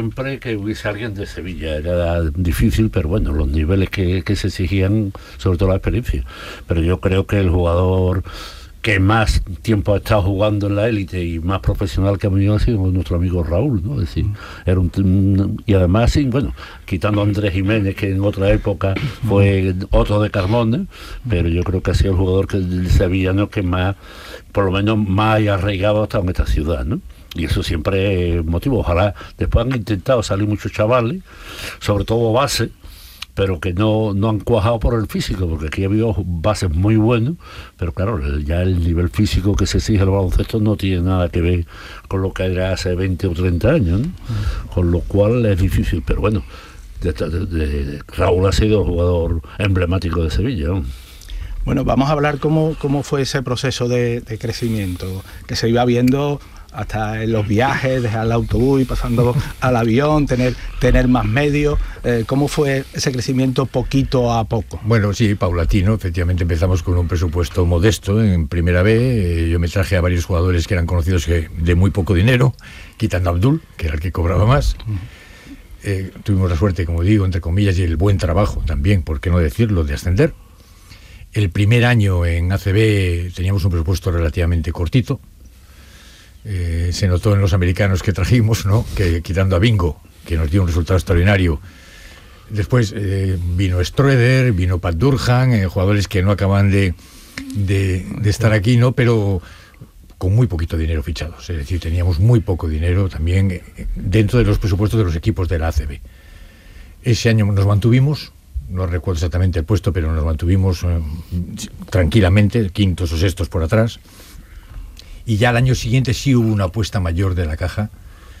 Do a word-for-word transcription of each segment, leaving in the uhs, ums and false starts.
siempre que hubiese alguien de Sevilla. Era difícil, pero bueno, los niveles que, que se exigían, sobre todo la experiencia. Pero yo creo que el jugador que más tiempo ha estado jugando en la élite y más profesional que ha venido ha sido nuestro amigo Raúl, ¿no? Es decir, era un, un y además, sí, bueno, quitando a Andrés Jiménez, que en otra época fue otro de Carmona, pero yo creo que ha sido el jugador que, el sevillano que más, por lo menos más haya arraigado hasta en esta ciudad, ¿no? Y eso siempre es motivo. Ojalá después han intentado salir muchos chavales, sobre todo bases, pero que no, no han cuajado por el físico, porque aquí ha habido bases muy buenos, pero claro, ya el nivel físico que se exige el baloncesto no tiene nada que ver con lo que era hace veinte o treinta años, ¿no? Mm. Con lo cual es difícil, pero bueno, de, de, de, Raúl ha sido un jugador emblemático de Sevilla, ¿no? Bueno, vamos a hablar cómo, cómo fue ese proceso de, de crecimiento, que se iba viendo hasta en los viajes, dejar el autobús y pasando al avión, tener, tener más medios. Eh, ¿Cómo fue ese crecimiento poquito a poco? Bueno, sí, paulatino. Efectivamente empezamos con un presupuesto modesto en primera B. Eh, yo me traje a varios jugadores que eran conocidos que de muy poco dinero, quitando a Abdul, que era el que cobraba más. Eh, tuvimos la suerte, como digo, entre comillas, y el buen trabajo también, por qué no decirlo, de ascender. El primer año en A C B teníamos un presupuesto relativamente cortito. Eh, se notó en los americanos que trajimos, ¿no? Que quitando a Bingo, que nos dio un resultado extraordinario. Después eh, vino Stroeder, vino Pat Durhan, eh, jugadores que no acaban de, de, de estar aquí, ¿no? Pero con muy poquito dinero fichados. Es decir, teníamos muy poco dinero también eh, dentro de los presupuestos de los equipos de la A C B. Ese año nos mantuvimos, no recuerdo exactamente el puesto, pero nos mantuvimos eh, tranquilamente, quintos o sextos por atrás. Y ya al año siguiente sí hubo una apuesta mayor de la Caja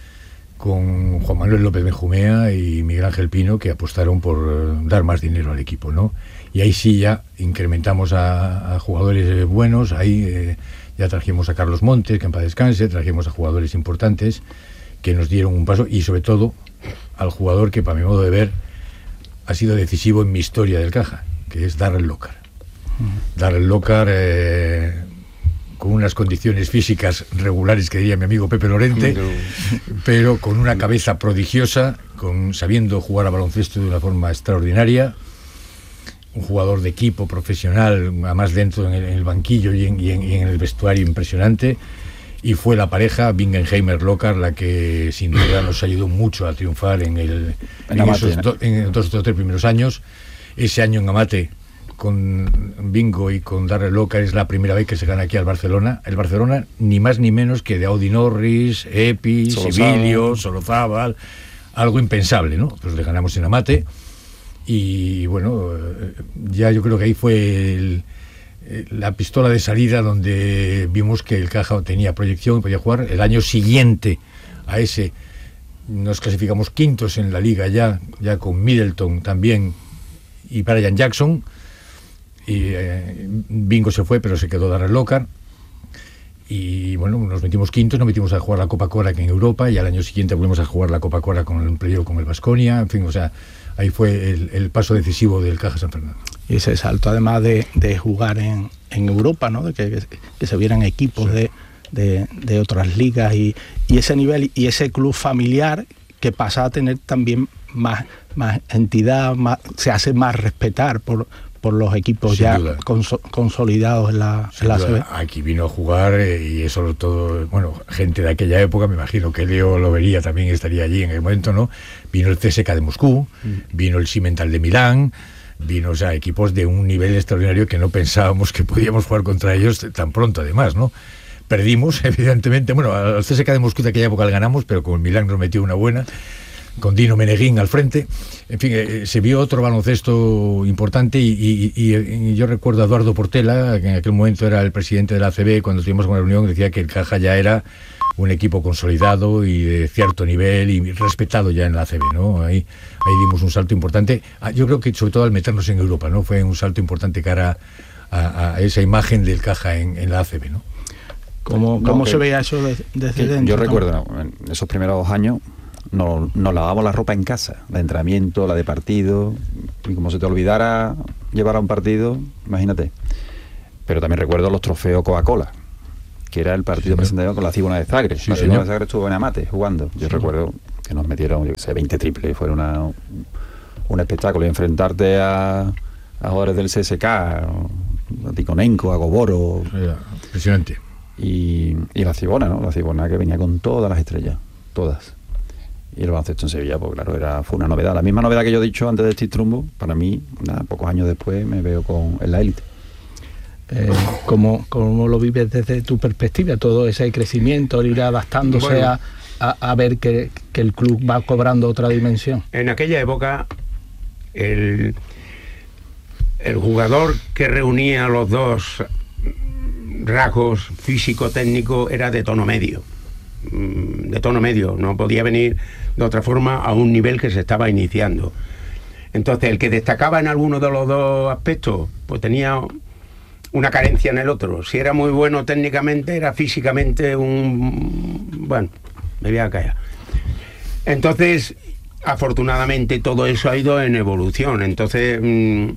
con Juan Manuel López Benjumea y Miguel Ángel Pino, que apostaron por dar más dinero al equipo, ¿no? Y ahí sí ya incrementamos a, a jugadores buenos, ahí eh, ya trajimos a Carlos Montes, que en paz descanse, trajimos a jugadores importantes que nos dieron un paso, y sobre todo al jugador que, para mi modo de ver, ha sido decisivo en mi historia del Caja, que es Darrell Lockhart. Uh-huh. Darrell Lockhart... Eh, con unas condiciones físicas regulares, que diría mi amigo Pepe Lorente, no. pero con una cabeza prodigiosa, con sabiendo jugar a baloncesto de una forma extraordinaria, un jugador de equipo profesional, además dentro en el, en el banquillo y en, y, en, y en el vestuario impresionante, y fue la pareja Bingenheimer-Lockhart la que sin duda nos ayudó mucho a triunfar en, el, en, en esos do, en dos o tres primeros años. Ese año en Amate, con Bingo y con Darrell Lockhart, es la primera vez que se gana aquí al Barcelona. El Barcelona, ni más ni menos que de Audi Norris, Epi, Sibilio, Solozábal, algo impensable, ¿no? Pues le ganamos en Amate y bueno, ya yo creo que ahí fue el, la pistola de salida donde vimos que el Caja tenía proyección y podía jugar. El año siguiente a ese nos clasificamos quintos en la liga ya, ya con Middleton también y Brian Jackson. Y eh, Bingo se fue, pero se quedó Darrell Lockhart. Y bueno, nos metimos quintos, nos metimos a jugar la Copa Cora que en Europa, y al año siguiente volvimos a jugar la Copa Cora con el playoff con el Baskonia. En fin, o sea, ahí fue el, el paso decisivo del Caja San Fernando. Y ese salto, además de, de jugar en, en Europa, ¿no? De que, que, que se vieran equipos sí. de, de, de otras ligas, y, y ese nivel y ese club familiar que pasa a tener también más, más entidad, más, se hace más respetar por por los equipos sin ya cons- consolidados en la, en la A C B. Aquí vino a jugar eh, y eso todo, bueno, gente de aquella época, me imagino que Leo lo vería, también estaría allí en el momento, ¿no? Vino el C S K de Moscú, mm. vino el Cimental de Milán, vino, o sea, equipos de un nivel extraordinario que no pensábamos que podíamos jugar contra ellos tan pronto, además, ¿no? Perdimos, evidentemente, bueno, al C S K de Moscú de aquella época le ganamos, pero con el Milán nos metió una buena, con Dino Meneguín al frente. En fin, eh, se vio otro baloncesto importante y, y, y, y yo recuerdo a Eduardo Portela, que en aquel momento era el presidente de la A C B, cuando estuvimos con la reunión, decía que el Caja ya era un equipo consolidado y de cierto nivel y respetado ya en la A C B, ¿no? Ahí, ahí dimos un salto importante. Yo creo que sobre todo al meternos en Europa, ¿no? Fue un salto importante cara a, a esa imagen del Caja en, en la A C B, ¿no? ¿Cómo, cómo no, se veía eso desde de dentro? Yo recuerdo, ¿no? En esos primeros dos años nos, nos lavábamos la ropa en casa, la de entrenamiento, la de partido, y como se te olvidara llevar a un partido, imagínate. Pero también recuerdo los trofeos Coca-Cola, que era el partido sí, presentado con la Cibona de Zagre. Sí, la Cibona de Zagre estuvo en Amate jugando. Yo sí. recuerdo que nos metieron, yo qué sé, veinte triples, fue una, un, un espectáculo. Y enfrentarte a, a jugadores del C S K, a Ticonenko, a Goboro. Impresionante. Y, y la Cibona, ¿no? La Cibona que venía con todas las estrellas, todas. Y el baloncesto en Sevilla, pues claro, era, fue una novedad. La misma novedad que yo he dicho antes de Steve Trumbo, para mí, nada, pocos años después me veo con, en la élite. Eh, ¿cómo, ¿Cómo lo vives desde tu perspectiva? Todo ese crecimiento, el ir adaptándose bueno, a, a, a ver que, que el club va cobrando otra dimensión. En aquella época, el, el jugador que reunía los dos rasgos físico-técnico era de tono medio. De tono medio, no podía venir de otra forma a un nivel que se estaba iniciando. Entonces, el que destacaba en alguno de los dos aspectos, pues tenía una carencia en el otro. Si era muy bueno técnicamente, era físicamente un... bueno, me voy a callar. Entonces, afortunadamente todo eso ha ido en evolución. Entonces, mmm,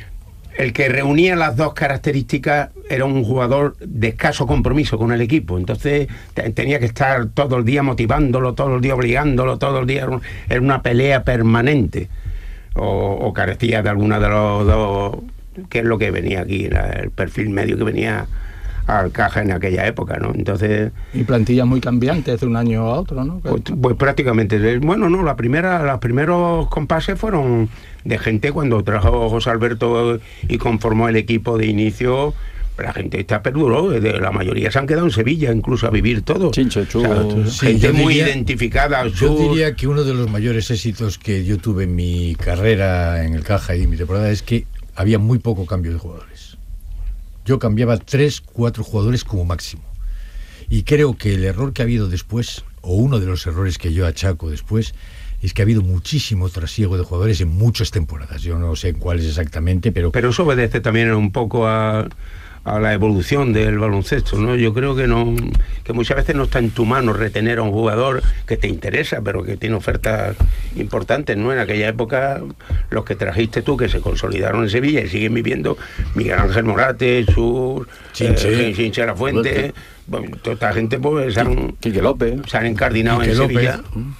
el que reunía las dos características era un jugador de escaso compromiso con el equipo. Entonces te, tenía que estar todo el día motivándolo, todo el día obligándolo, todo el día. Era una pelea permanente. O, o carecía de alguna de los dos, que es lo que venía aquí, el perfil medio que venía al Caja en aquella época, ¿no? Entonces... Y plantillas muy cambiantes de un año a otro, ¿no? Pues, pues prácticamente. Bueno, no, la primera, los primeros compases fueron de gente cuando trajo José Alberto y conformó el equipo de inicio. La gente está perduró, de la mayoría se han quedado en Sevilla, incluso a vivir todos. Chinche, Chu, o sea, sí, gente muy diría, identificada. Yo Chu. diría que uno de los mayores éxitos que yo tuve en mi carrera en el Caja y en mi temporada es que había muy poco cambio de jugadores. Yo cambiaba tres, cuatro jugadores como máximo. Y creo que el error que ha habido después, o uno de los errores que yo achaco después, es que ha habido muchísimo trasiego de jugadores en muchas temporadas. Yo no sé en cuáles exactamente, pero... Pero eso obedece también un poco a... a la evolución del baloncesto, ¿no? Yo creo que no, que muchas veces no está en tu mano retener a un jugador que te interesa, pero que tiene ofertas importantes, ¿no? En aquella época, los que trajiste tú, que se consolidaron en Sevilla y siguen viviendo, Miguel Ángel Morate, Sur, Chinche, eh, Chinche La Fuente, bueno, toda esta gente pues se han, Quique López, se han encardinado Quique en López. Sevilla.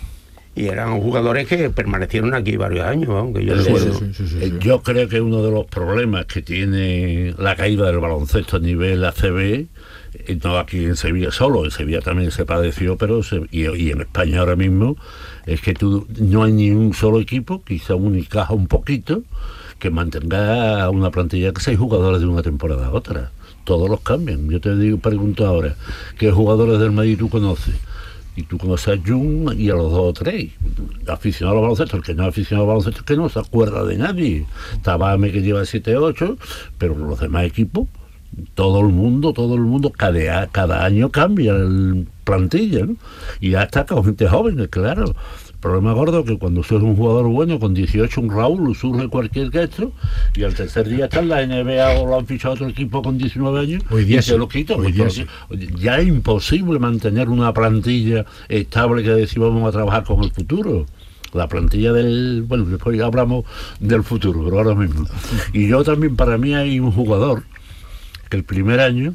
Y eran jugadores que permanecieron aquí varios años, aunque yo sí, recuerdo. Sí, sí, sí, sí. Yo creo que uno de los problemas que tiene la caída del baloncesto a nivel A C B, y no aquí en Sevilla solo, en Sevilla también se padeció, pero se, y, y en España ahora mismo, es que tú no hay ni un solo equipo, quizá un Unicaja un poquito, que mantenga una plantilla de seis jugadores de una temporada a otra. Todos los cambian. Yo te digo, pregunto ahora, ¿qué jugadores del Madrid tú conoces? Y tú conoces a Jun y a los dos o tres aficionados al baloncesto. El que no es aficionado al baloncesto es que no se acuerda de nadie. Tabame, que lleva siete ocho, pero los demás equipos, todo el mundo, todo el mundo, cada, cada año cambia el plantilla, ¿no? Y ya está con gente joven, claro. El problema gordo es que cuando sois un jugador bueno, con dieciocho, un Raúl, surge cualquier gesto, y al tercer día está en la N B A o lo han fichado otro equipo con diecinueve años, hoy día y sí, se lo quita. Hoy día sí. Ya es imposible mantener una plantilla estable que decimos vamos a trabajar con el futuro. La plantilla del... Bueno, después ya hablamos del futuro, pero ahora mismo. Y yo también, para mí hay un jugador que el primer año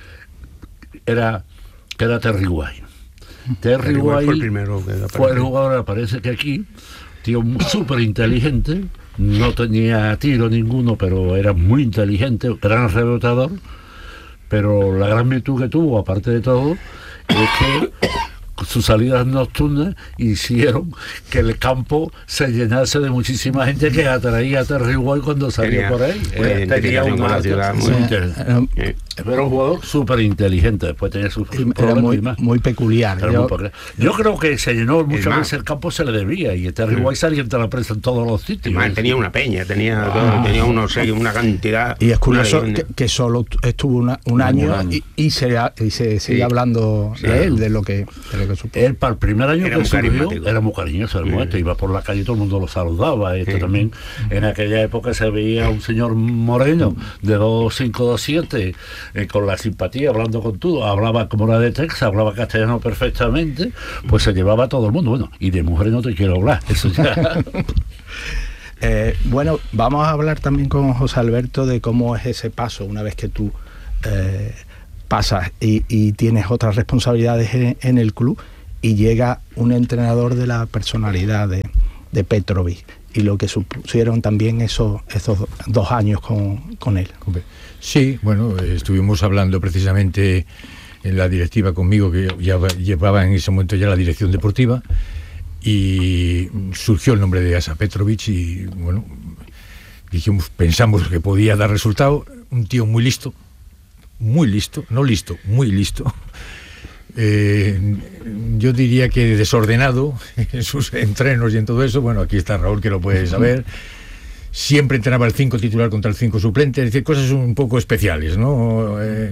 era, que era Terry White. Terry White fue el primero que fue el jugador, parece que aquí, tío súper inteligente, no tenía tiro ninguno, pero era muy inteligente, gran rebotador, pero la gran virtud que tuvo, aparte de todo, es que sus salidas nocturnas hicieron que el campo se llenase de muchísima gente que atraía a Terry White cuando salía por ahí. Eh, tenía una ciudad muy inteligente. Eh, Era un jugador súper inteligente, después tenía sus era muy, muy peculiar. Era yo, muy yo creo que se llenó muchas veces el campo, se le debía, y Terry White salía entre la prensa en todos los sitios. Más, tenía una peña, tenía, ah, tenía unos, una cantidad. Y es curioso que, que solo estuvo una, un, un año, año. Y, y se, y se sigue sí. hablando sí, de él, de lo que... De lo que él para el primer año era que surgió era muy cariñoso, era muy este, iba por la calle y todo el mundo lo saludaba. Este sí. También en aquella época se veía un señor moreno de dos cinco, dos siete, eh, con la simpatía, hablando con todo, hablaba como era de Texas, hablaba castellano perfectamente, pues se llevaba a todo el mundo. Bueno, y de mujeres no te quiero hablar, eso ya. eh, bueno, vamos a hablar también con José Alberto de cómo es ese paso una vez que tú eh, pasas y, y tienes otras responsabilidades en, en el club. y llega un entrenador de la personalidad de, de Petrovic, y lo que supusieron también esos, esos dos años con, con él. Sí, bueno, estuvimos hablando precisamente en la directiva conmigo, que ya llevaba en ese momento ya la dirección deportiva, y surgió el nombre de Asa Petrovic y bueno, dijimos, pensamos que podía dar resultado. Un tío muy listo, muy listo, no listo, muy listo. Eh, yo diría que desordenado en sus entrenos y en todo eso. Bueno, aquí está Raúl, que lo puede saber. Siempre entrenaba el cinco titular contra el cinco suplente, es decir, cosas un poco especiales, ¿no? Eh,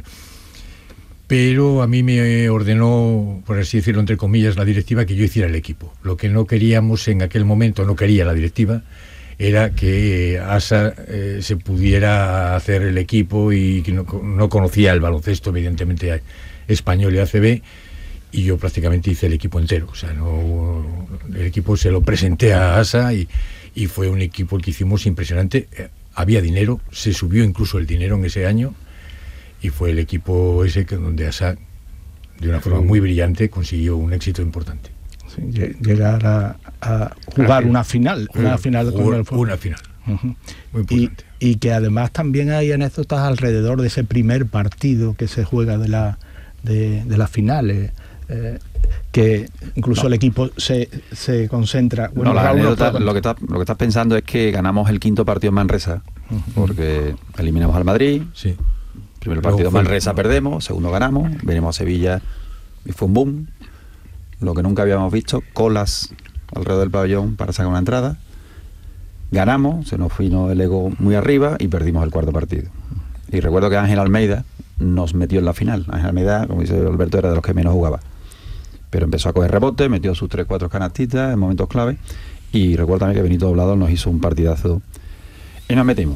pero a mí me ordenó, por así decirlo, entre comillas, la directiva, que yo hiciera el equipo. Lo que no queríamos en aquel momento, no quería la directiva, era que Asa eh, se pudiera hacer el equipo, y que no, no conocía el baloncesto, evidentemente, español y A C B, y yo prácticamente hice el equipo entero. O sea, no, el equipo se lo presenté a Asa y, y fue un equipo el que hicimos impresionante. Eh, había dinero, se subió incluso el dinero en ese año, y fue el equipo ese que donde Asa, de una forma muy brillante, consiguió un éxito importante. Sí, llegar a, a jugar una final, una final con el Una final. Uh-huh. Muy importante. Y, y que además también hay anécdotas alrededor de ese primer partido que se juega de la de, de las finales, eh, que incluso no. el equipo se, se concentra. Bueno, no, la anécdota, puede... lo que estás lo que estás pensando es que ganamos el quinto partido en Manresa, uh-huh. porque eliminamos al Madrid. Sí. Primer partido en Manresa perdemos, segundo ganamos, venimos a Sevilla y fue un boom, lo que nunca habíamos visto, colas alrededor del pabellón para sacar una entrada. Ganamos, se nos vino el ego muy arriba y perdimos el cuarto partido. Y recuerdo que Ángel Almeida nos metió en la final. Ángel Almeida, como dice Alberto, era de los que menos jugaba, pero empezó a coger rebote, metió sus tres, cuatro canastitas en momentos clave, y recuerdo también que Benito Doblador nos hizo un partidazo y nos metimos.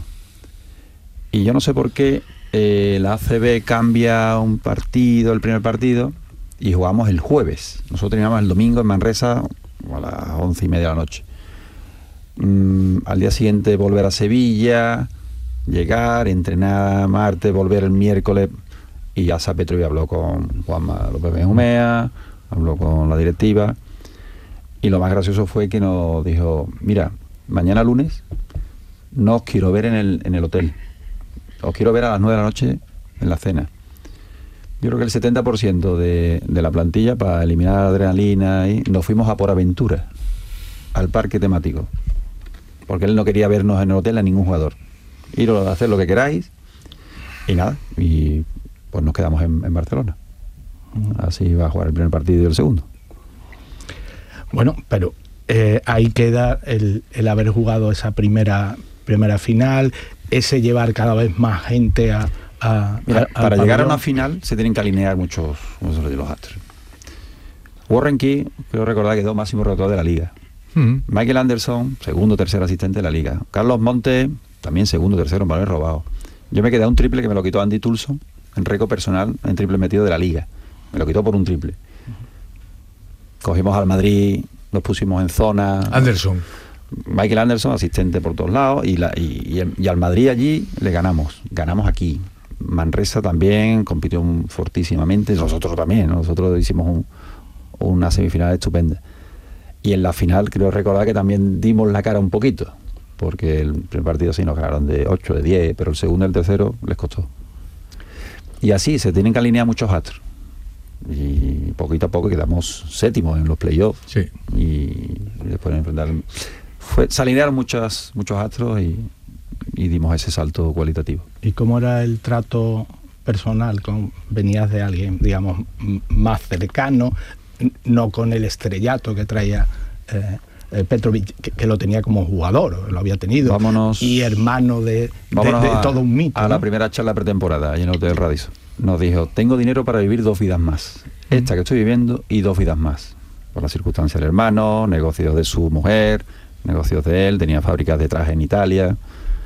Y yo no sé por qué eh, la A C B cambia un partido, el primer partido, y jugamos el jueves. Nosotros teníamos el domingo en Manresa a las once y media de la noche. Mm, al día siguiente volver a Sevilla, llegar, entrenar martes, volver el miércoles, y Asa Petrovic habló con Juanma López Benjumea, habló con la directiva, y lo más gracioso fue que nos dijo: mira, mañana lunes no os quiero ver en el, en el hotel, os quiero ver a las nueve de la noche en la cena. Yo creo que el setenta por ciento de, de la plantilla, para eliminar la adrenalina, y nos fuimos a Por Aventura, al parque temático, porque él no quería vernos en el hotel a ningún jugador. Ir a hacer lo que queráis, y nada, y pues nos quedamos en, en Barcelona. Así va a jugar el primer partido y el segundo. Bueno, pero eh, ahí queda el, el haber jugado esa primera, primera final, ese llevar cada vez más gente a... A, Mira, a, para llegar pabellón. a una final se tienen que alinear muchos, muchos de los astros. Warren Key, creo recordar, quedó máximo redactor de la liga. Mm. Michael Anderson, segundo o tercer asistente de la liga. Carlos Montes, también segundo o tercero en balones robados. Yo me quedé a un triple que me lo quitó Andy Tulson, en récord personal, en triple metido de la liga. Me lo quitó por un triple. Cogimos al Madrid, nos pusimos en zona. Anderson. Michael Anderson, asistente por todos lados, y, la, y, y, y al Madrid allí le ganamos. Ganamos aquí. Manresa también compitió fortísimamente, nosotros también, nosotros hicimos un, una semifinal estupenda. Y en la final creo recordar que también dimos la cara un poquito, porque el primer partido sí nos ganaron de ocho, de diez, pero el segundo y el tercero les costó. Y así se tienen que alinear muchos astros. Y poquito a poco quedamos séptimos en los playoffs. Sí. Y después de enfrentar... Fue, se alinearon muchas, muchos astros y... y dimos ese salto cualitativo. ¿Y cómo era el trato personal? Con, ¿venías de alguien, digamos, m- más cercano, no con el estrellato que traía eh, eh, Petrovic, que, que lo tenía como jugador, lo había tenido, vámonos, y hermano de, de, de a, todo un mito? A ¿no? la primera charla pretemporada, allí en el Hotel Radisson, nos dijo: tengo dinero para vivir dos vidas más, esta que estoy viviendo y dos vidas más, por las circunstancias del hermano, negocios de su mujer, negocios de él, tenía fábricas de traje en Italia.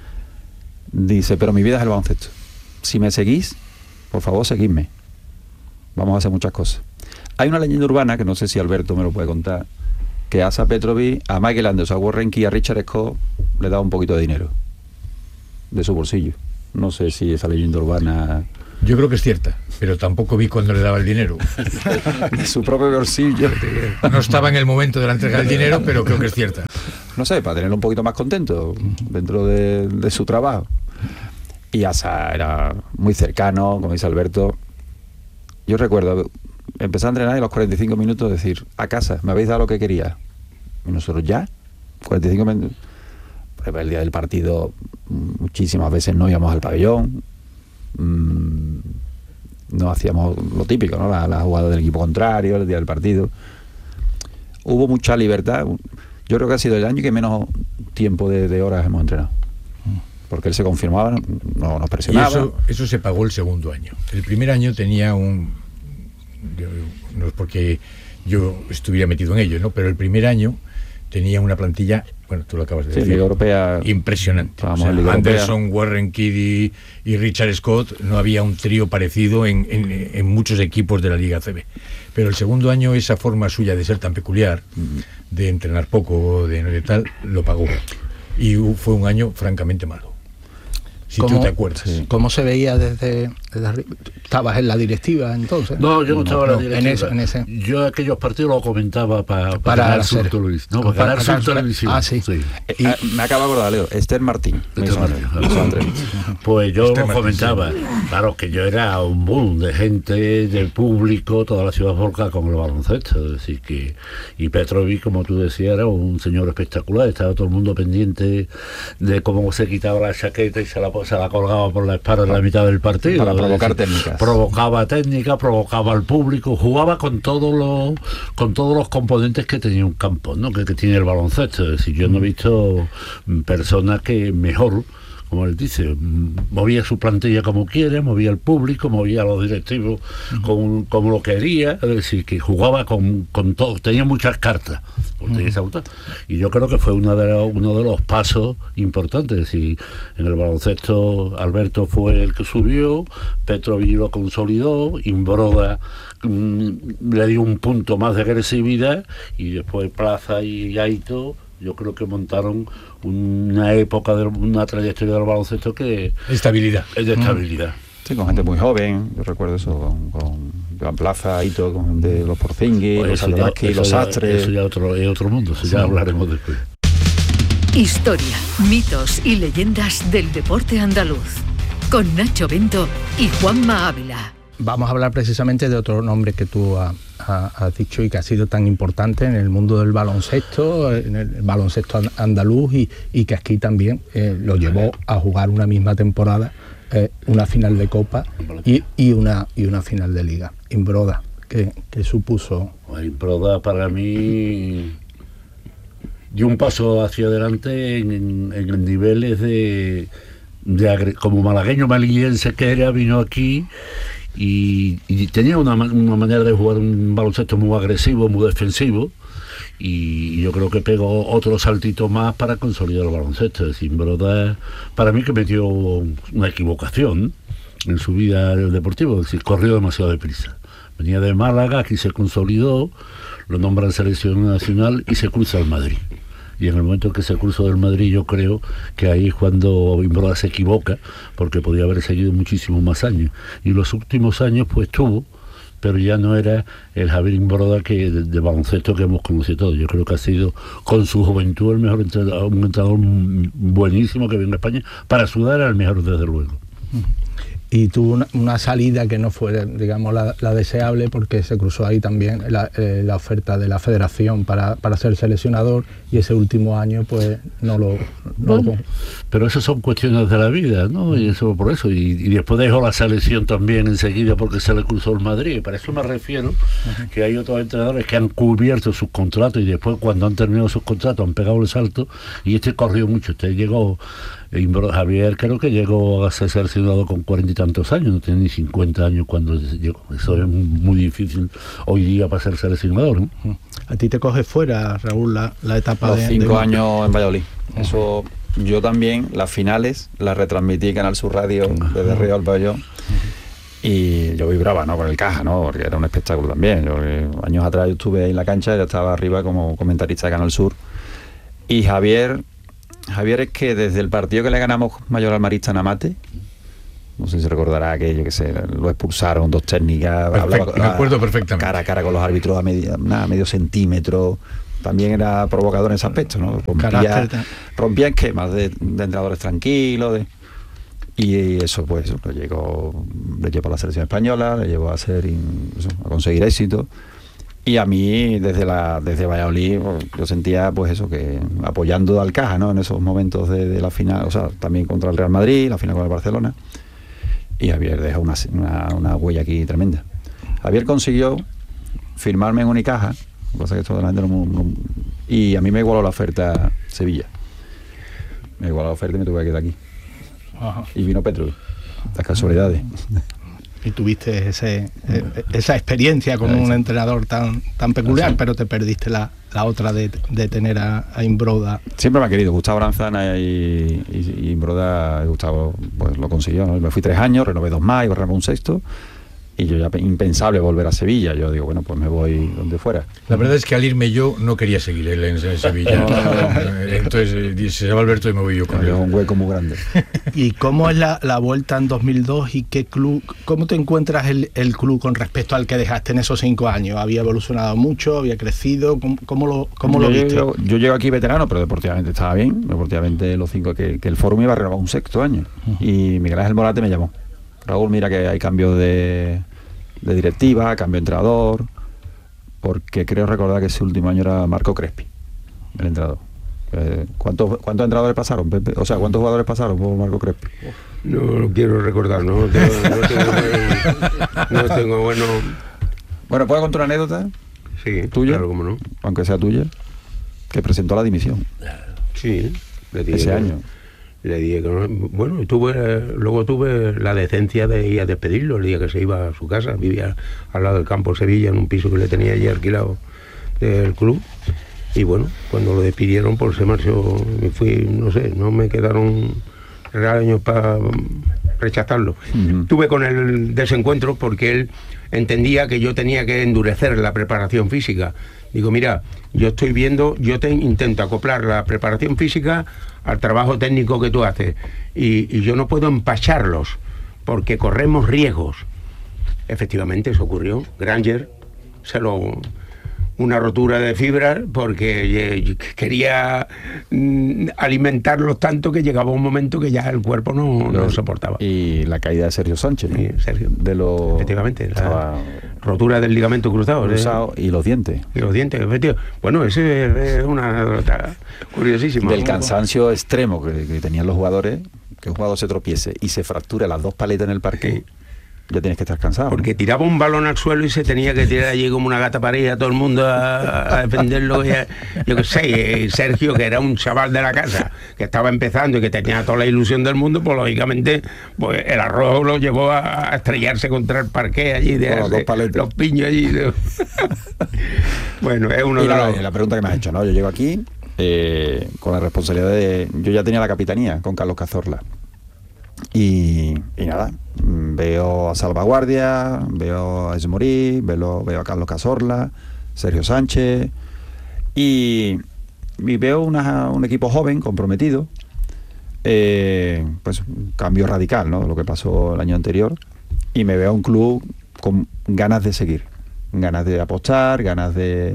Dice: pero mi vida es el baloncesto. Si me seguís, por favor, seguidme. Vamos a hacer muchas cosas. Hay una leyenda urbana, que no sé si Alberto me lo puede contar, que Asa Petrovic, a Michael Anderson, a Warren Key, a Richard Scott, le daba un poquito de dinero de su bolsillo. No sé si esa leyenda urbana Yo creo que es cierta, pero tampoco vi cuando le daba el dinero. De su propio bolsillo. No estaba en el momento de la entrega del dinero, pero creo que es cierta. No sé, para tenerlo un poquito más contento dentro de, de su trabajo. Y Asa era muy cercano, como dice Alberto. Yo recuerdo empezar a entrenar y a los cuarenta y cinco minutos decir, a casa, me habéis dado lo que quería. Y nosotros ya, cuarenta y cinco minutos. Pues el día del partido muchísimas veces no íbamos al pabellón. Mmm, no hacíamos lo típico, ¿no? La, la jugada del equipo contrario, el día del partido. Hubo mucha libertad. Yo creo que ha sido el año que menos tiempo de, de horas hemos entrenado. Porque él se confirmaba, no nos presionaba. Y eso, eso se pagó el segundo año. El primer año tenía un... Yo, no es porque yo estuviera metido en ello, ¿no? Pero el primer año tenía una plantilla, bueno, tú lo acabas de sí, decir, Liga Europea, impresionante. O sea, Liga Anderson, Europea. Warren Kidd y, y Richard Scott, no había un trío parecido en, en, en muchos equipos de la Liga C B. Pero el segundo año, esa forma suya de ser tan peculiar, de entrenar poco, de, de tal, lo pagó. Y fue un año francamente malo. Si tú te acuerdas. Sí. ¿Cómo se veía desde, desde arriba? ¿Estabas en la directiva entonces? No, yo no, no estaba en la directiva. En eso, en ese. Yo aquellos partidos los comentaba pa, pa para ganar Sur Televisión. No, para, para ganar Sur Televisión. Ah, sí. sí. Y, eh, me acabo de acordar, Leo. Esther Martín. Esther Martín. Pues yo lo comentaba. Claro, que yo era un boom de gente, del público, toda la ciudad volcada con el baloncesto. Es decir, que. Y Petrovic, como tú decías, era un señor espectacular. Estaba todo el mundo pendiente de cómo se quitaba la chaqueta y se la se la colgaba por la espalda en la mitad del partido. Para provocar técnicas. Provocaba técnica, provocaba al público, jugaba con todos los con todos los componentes que tenía un campo, ¿no? Que, que tiene el baloncesto. Es decir, yo no he visto personas que mejor, como él dice, movía su plantilla como quiere, movía al público, movía a los directivos uh-huh. como, como lo quería, es decir, que jugaba con, con todo, tenía muchas cartas, uh-huh. tenía esa autor, y yo creo que fue una de los, uno de los pasos importantes. Es decir, en el baloncesto Alberto fue el que subió, Petrovic lo consolidó, Imbroda mmm, le dio un punto más de agresividad, y después Plaza y Aito yo creo que montaron una época, de una trayectoria del baloncesto que estabilidad es de estabilidad. Sí, con gente muy joven, yo recuerdo eso, con, con Joan Plaza, Aito, con de los Porzingis, pues los Aldaski, los Sastres. Eso ya otro, es otro mundo, eso sí. Ya hablaremos después. Historia, mitos y leyendas del deporte andaluz, con Nacho Bento y Juanma Ávila. Vamos a hablar precisamente de otro nombre que tú has, has dicho y que ha sido tan importante en el mundo del baloncesto, en el baloncesto andaluz, y, y que aquí también eh, lo llevó a jugar una misma temporada, eh, una final de Copa y, y, una, y una final de Liga. Imbroda, que, que supuso... Imbroda para mí dio un paso hacia adelante en, en, en niveles de, de... Como malagueño maliguense que era, vino aquí... Y, y tenía una, una manera de jugar un baloncesto muy agresivo, muy defensivo, y yo creo que pegó otro saltito más para consolidar el baloncesto. Es decir, Broda, para mí que metió una equivocación en su vida deportiva, es decir, corrió demasiado deprisa. Venía de Málaga, aquí se consolidó, lo nombran selección nacional y se cruza al Madrid. Y en el momento en que se cruzó del Madrid, yo creo que ahí es cuando Imbroda se equivoca, porque podía haber seguido muchísimos más años. Y los últimos años pues tuvo, pero ya no era el Javier Imbroda que de, de baloncesto que hemos conocido todos. Yo creo que ha sido con su juventud el mejor entrenador, un entrenador buenísimo que viene a España. Para sudar era el mejor, desde luego. Y tuvo una, una salida que no fue, digamos, la, la deseable, porque se cruzó ahí también la, eh, la oferta de la federación para, para ser seleccionador, y ese último año pues no lo... No bueno, lo... Pero eso son cuestiones de la vida, ¿no? Y eso por eso. Y, y después dejó la selección también enseguida porque se le cruzó el Madrid. Para eso me refiero, uh-huh. que hay otros entrenadores que han cubierto sus contratos y después cuando han terminado sus contratos han pegado el salto, y este corrió mucho. Este llegó... Javier creo que llegó a ser seleccionado con cuarenta y tantos años, no tiene ni cincuenta años cuando llegó. Eso es muy difícil hoy día para ser seleccionador, ¿no? ¿A ti te coge fuera, Raúl, la, la etapa Los de... cinco de... años en Valladolid. Uh-huh. Eso, yo también, las finales, las retransmití en Canal Sur Radio, uh-huh. desde Río al Pabellón. Uh-huh. Y yo vibraba, ¿no?, con el Caja, ¿no?, porque era un espectáculo también. Yo, eh, años atrás yo estuve ahí en la cancha, ya estaba arriba como comentarista de Canal Sur. Y Javier... Javier es que desde el partido que le ganamos Mayor al Marista en Amate, No sé si recordará que, yo qué sé, lo expulsaron, dos técnicas. Perfecto, me acuerdo perfectamente. Cara a cara con los árbitros a medio, nada, medio centímetro. También era provocador en ese aspecto, ¿no? Rompía, rompía esquemas de, de entrenadores tranquilos. De, y eso, pues, eso, lo llegó, le llevó a la selección española, le llevó a, hacer, eso, a conseguir éxito. Y a mí, desde la desde Valladolid, yo sentía, pues eso, que apoyando al Caja, ¿no? En esos momentos de, de la final, o sea, también contra el Real Madrid, la final con el Barcelona. Y Javier dejó una, una, una huella aquí tremenda. Javier consiguió firmarme en Unicaja, cosa que toda la gente no, no, y a mí me igualó la oferta Sevilla. Me igualó la oferta y me tuve que quedar aquí. Ajá. Y vino Petro, las casualidades. Y tuviste ese, eh, esa experiencia con un entrenador tan tan peculiar, sí. Pero te perdiste la, la otra de, de tener a, a Imbroda. Siempre me ha querido Gustavo Aranzana y, y, y Imbroda. Gustavo pues lo consiguió, ¿no? Me fui tres años, renové dos más, iba a renovar un sexto. Y yo ya impensable volver a Sevilla. Yo digo, bueno, pues me voy donde fuera. La verdad es que al irme yo no quería seguir él en, en Sevilla. Entonces dice, se va Alberto y me voy yo con él. Es un hueco muy grande. ¿Y cómo es la, la vuelta en dos mil dos y qué club, cómo te encuentras el, el club con respecto al que dejaste en esos cinco años? ¿Había evolucionado mucho? ¿Había crecido? ¿Cómo, cómo lo, cómo lo viste? Yo, yo llego aquí veterano, pero deportivamente estaba bien. Deportivamente los cinco, que, que el Fórum iba a renovar un sexto año. Uh-huh. Y Miguel Ángel Morate me llamó. Raúl, mira que hay cambios de... de directiva, cambio de entrenador, porque creo recordar que ese último año era Marco Crespi, el entrenador. Eh, ¿cuántos, ¿Cuántos entrenadores pasaron, Pepe? O sea, ¿cuántos jugadores pasaron por Marco Crespi? No lo quiero recordar, no, no tengo, no tengo, no tengo bueno... Bueno, ¿puedo contar una anécdota? Sí, tuya, claro, cómo no. Aunque sea tuya, que presentó la dimisión. Sí, le dije ese que, año. Le dije que no, bueno, tuve, luego tuve la decencia de ir a despedirlo el día que se iba a su casa. Vivía al lado del campo Sevilla, en un piso que le tenía allí alquilado del club. Y bueno, cuando lo despidieron, pues se marchó. Me fui, no sé, no me quedaron regaños para rechazarlo. Uh-huh. Tuve con él desencuentro porque él entendía que yo tenía que endurecer la preparación física. Digo, mira, yo estoy viendo, yo te intento acoplar la preparación física al trabajo técnico que tú haces y, y yo no puedo empacharlos porque corremos riesgos. Efectivamente, eso ocurrió. Granger se lo... una rotura de fibras porque quería mm, alimentarlos tanto que llegaba un momento que ya el cuerpo no, no soportaba. Y la caída de Sergio Sánchez, ¿no? Sí, Sergio. De lo... Efectivamente, la rotura del ligamento cruzado. cruzado ¿eh? Y los dientes. Y los dientes, efectivamente. Bueno, ese es una anécdota curiosísima. Del cansancio extremo que, que tenían los jugadores, que un jugador se tropiece y se fracture las dos paletas en el parque. Sí. Ya tienes que estar cansado. Porque ¿no? tiraba un balón al suelo y se tenía que tirar allí como una gata parida a todo el mundo a, a defenderlo. Y a, yo qué sé, Sergio, que era un chaval de la casa, que estaba empezando y que tenía toda la ilusión del mundo, pues lógicamente pues el arroz lo llevó a, a estrellarse contra el parqué allí, de, los, de, dos los piños allí. De... Bueno, es uno y de la, los... la pregunta que me has hecho, ¿no? Yo llego aquí eh, con la responsabilidad de... Yo ya tenía la capitanía con Carlos Cazorla. Y, y nada, veo a Salvaguardia, veo a Esmorí, veo, veo a Carlos Cazorla, Sergio Sánchez y, y veo una, un equipo joven, comprometido, eh, pues un cambio radical, ¿no? Lo que pasó el año anterior, y me veo un club con ganas de seguir, ganas de apostar, ganas de...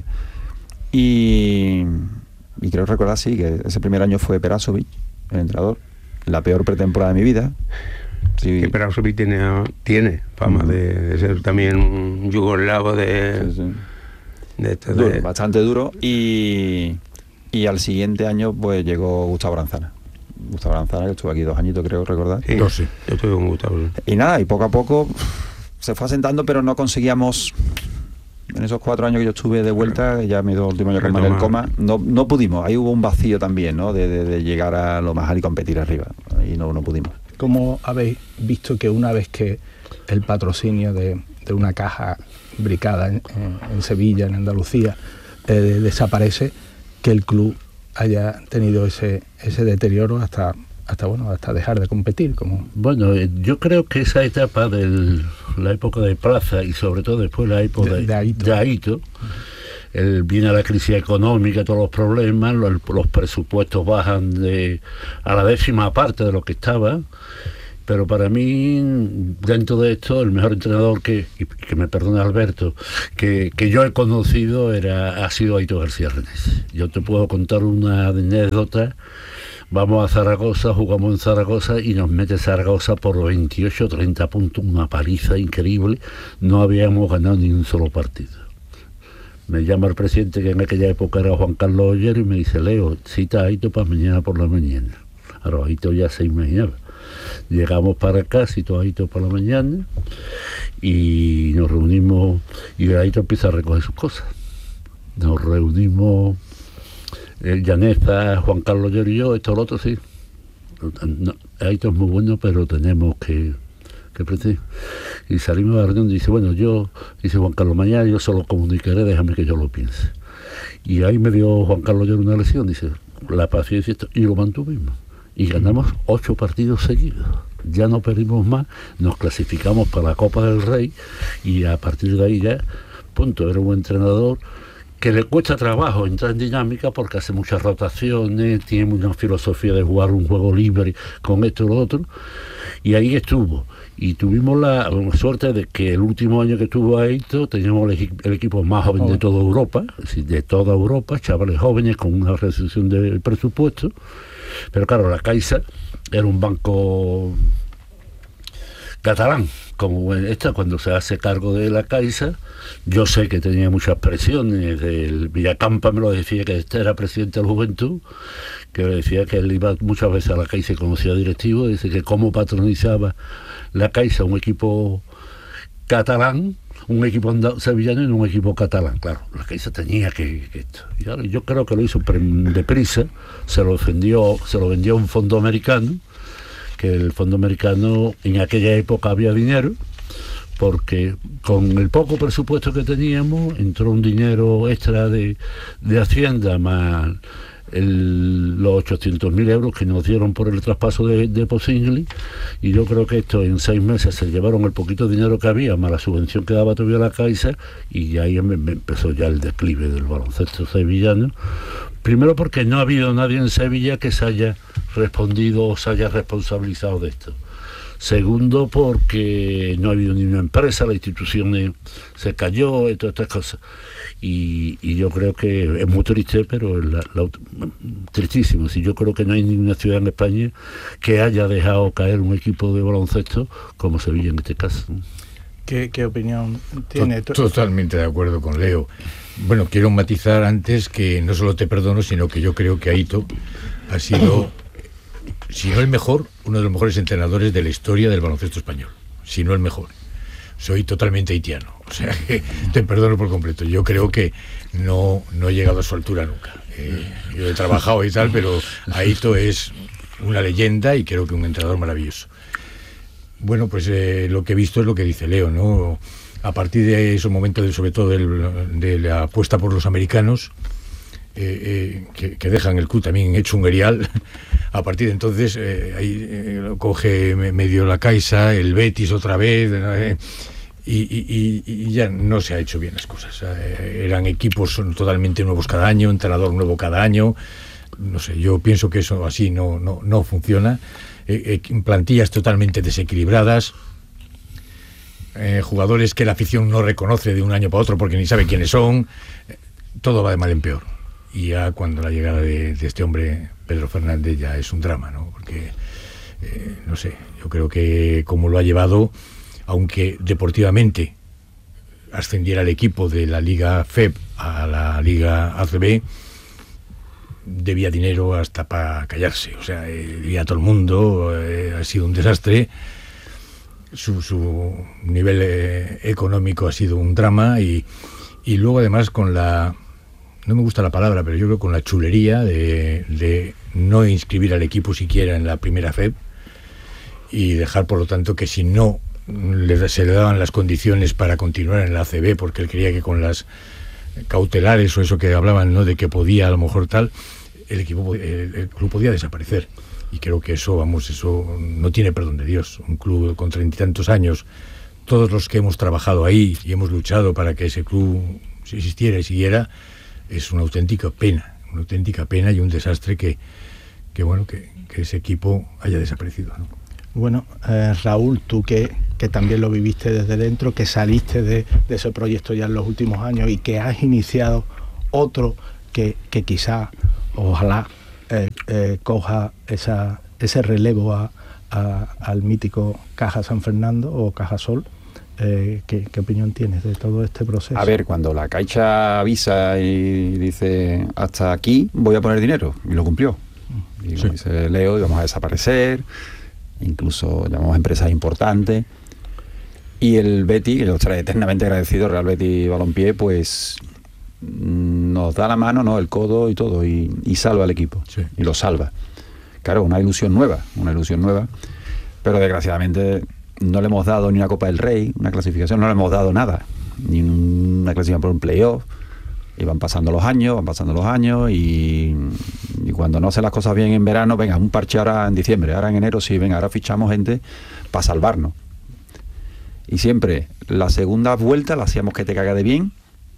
Y, y creo recordar, sí, que ese primer año fue Perasovic, el entrenador. La peor pretemporada de mi vida. Sí. Que Perasovic tiene, tiene fama uh-huh. de, de ser también un yugoslavo de, sí, sí. de, esto duro, de... bastante duro. Y, y al siguiente año pues llegó Gustavo Aranzana. Gustavo Aranzana, que estuvo aquí dos añitos, creo recordar. Sí, no, sí. Yo estuve con Gustavo. Y nada, y poco a poco se fue asentando, pero no conseguíamos... En esos cuatro años que yo estuve de vuelta, ya me dio el último año con Manuel Coma, no, no pudimos, ahí hubo un vacío también, ¿no? De, de, de llegar a lo más alto y competir arriba, y no, no pudimos. ¿Cómo habéis visto que una vez que el patrocinio de, de una caja bricada en, en, en Sevilla, en Andalucía, eh, desaparece, que el club haya tenido ese, ese deterioro hasta... hasta bueno hasta dejar de competir? Como bueno, yo creo que esa etapa de la época de Plaza y sobre todo después la época de, de, de Aito, de Aito el, viene la crisis económica, todos los problemas, los, los presupuestos bajan de a la décima parte de lo que estaba Pero para mí, dentro de esto, el mejor entrenador que, y que me perdone Alberto, que, que yo he conocido era ha sido Aito García Renés. Yo te puedo contar una anécdota. Vamos a Zaragoza, jugamos en Zaragoza y nos mete Zaragoza por veintiocho treinta puntos, una paliza increíble. No habíamos ganado ni un solo partido. Me llama el presidente, que en aquella época era Juan Carlos Ollero, y me dice: Leo, cita a Aito para mañana por la mañana. Ahora Aito ya se imaginaba. Llegamos para acá, citó a Aito por la mañana, y nos reunimos, y Aito empieza a recoger sus cosas. Nos reunimos, el Llaneza, Juan Carlos Ollero y yo, esto lo otro, sí. No, Aito es muy bueno, pero tenemos que... que y salimos de la reunión y dice: bueno, yo, dice Juan Carlos, mañana yo se lo comunicaré, déjame que yo lo piense. Y ahí me dio Juan Carlos Ollero una lección, dice, la paciencia, y lo mantuvimos. Y ganamos ocho partidos seguidos. Ya no perdimos más, nos clasificamos para la Copa del Rey, y a partir de ahí ya, punto, era un entrenador que le cuesta trabajo entrar en dinámica porque hace muchas rotaciones, tiene una filosofía de jugar un juego libre con esto y lo otro, y ahí estuvo. Y tuvimos la, la suerte de que el último año que estuvo Aito teníamos el, el equipo más joven de toda Europa, es decir, de toda Europa, chavales jóvenes con una reducción de presupuesto. Pero claro, la Caixa era un banco catalán, como esta, cuando se hace cargo de la Caixa. Yo sé que tenía muchas presiones. El Villacampa me lo decía, que este era presidente de la Juventud, que me decía que él iba muchas veces a la Caixa y conocía directivos, dice que cómo patronizaba la Caixa un equipo catalán, un equipo sevillano y un equipo catalán. Claro, la Caixa tenía que, que esto. Y claro, yo creo que lo hizo deprisa, se lo vendió, se lo vendió a un fondo americano, que el fondo americano, en aquella época había dinero, porque con el poco presupuesto que teníamos entró un dinero extra de, de Hacienda, más el, los ochocientos mil euros que nos dieron por el traspaso de, de Pozzingli, y yo creo que esto en seis meses se llevaron el poquito dinero que había, más la subvención que daba todavía la Caixa, y ahí me, me empezó ya el declive del baloncesto sevillano. Primero porque no ha habido nadie en Sevilla que se haya respondido o se haya responsabilizado de esto. Segundo, porque no ha habido ni una empresa, la institución se cayó, y todas estas cosas. Y, y yo creo que es muy triste, pero la, la, tristísimo. Si yo creo que no hay ninguna ciudad en España que haya dejado caer un equipo de baloncesto como Sevilla en este caso. ¿Qué, qué opinión tiene? Totalmente de acuerdo con Leo. Bueno, quiero matizar antes que no solo te perdono, sino que yo creo que Aito ha sido, si no el mejor, uno de los mejores entrenadores de la historia del baloncesto español. Si no el mejor. Soy totalmente haitiano, o sea que te perdono por completo. Yo creo que no, no he llegado a su altura nunca. Eh, yo he trabajado y tal, pero Aito es una leyenda y creo que un entrenador maravilloso. Bueno, pues eh, lo que he visto es lo que dice Leo, ¿no? A partir de esos momentos, de, sobre todo del, de la apuesta por los americanos, eh, eh, que, que dejan el club también hecho un erial. A partir de entonces, eh, ahí eh, coge medio la Caixa, el Betis otra vez, eh, y, y, y ya no se ha hecho bien las cosas. Eh, eran equipos totalmente nuevos cada año, entrenador nuevo cada año. No sé, yo pienso que eso así no, no, no funciona. Eh, eh, plantillas totalmente desequilibradas. Eh, jugadores que la afición no reconoce de un año para otro porque ni sabe quiénes son. Eh, todo va de mal en peor. Y ya cuando la llegada de, de este hombre, Pedro Fernández, ya es un drama, ¿no? Porque, eh, no sé, yo creo que como lo ha llevado, aunque deportivamente ascendiera el equipo de la Liga F E B a la Liga A C B, debía dinero hasta para callarse. O sea, eh, debía a todo el mundo, eh, ha sido un desastre. Su, su nivel eh, económico ha sido un drama y, y luego además con la... no me gusta la palabra, pero yo creo con la chulería de, de no inscribir al equipo siquiera en la primera F E B y dejar, por lo tanto, que si no le, se le daban las condiciones para continuar en la A C B, porque él creía que con las cautelares o eso que hablaban, ¿no?, de que podía a lo mejor tal, el equipo, el, el club podía desaparecer. Y creo que eso, vamos, eso no tiene perdón de Dios. Un club con treinta y tantos años, todos los que hemos trabajado ahí y hemos luchado para que ese club existiera y siguiera, es una auténtica pena, una auténtica pena y un desastre que, que bueno, que, que ese equipo haya desaparecido, ¿no? Bueno, eh, Raúl, tú que, que también lo viviste desde dentro, que saliste de, de ese proyecto ya en los últimos años y que has iniciado otro que, que quizá, ojalá, eh, eh, coja esa, ese relevo a, a, al mítico Caja San Fernando o Caja Sol. Eh, ¿qué, ¿Qué opinión tienes de todo este proceso? A ver, cuando la Caixa avisa y dice hasta aquí voy a poner dinero, y lo cumplió. Y como sí. dice Leo, íbamos a desaparecer, incluso llamamos a empresas importantes. Y el Betis, que yo estaré eternamente agradecido, Real Betis Balompié, pues nos da la mano, ¿no? El codo y todo, y, y salva al equipo. Sí. Y lo salva. Claro, una ilusión nueva, una ilusión nueva, pero desgraciadamente no le hemos dado ni una Copa del Rey, una clasificación, no le hemos dado nada, ni una clasificación por un playoff. Y van pasando los años, van pasando los años y, y cuando no hacen las cosas bien en verano, venga, un parche ahora en diciembre, ahora en enero, sí, venga, ahora fichamos gente para salvarnos. Y siempre la segunda vuelta la hacíamos que te caga de bien,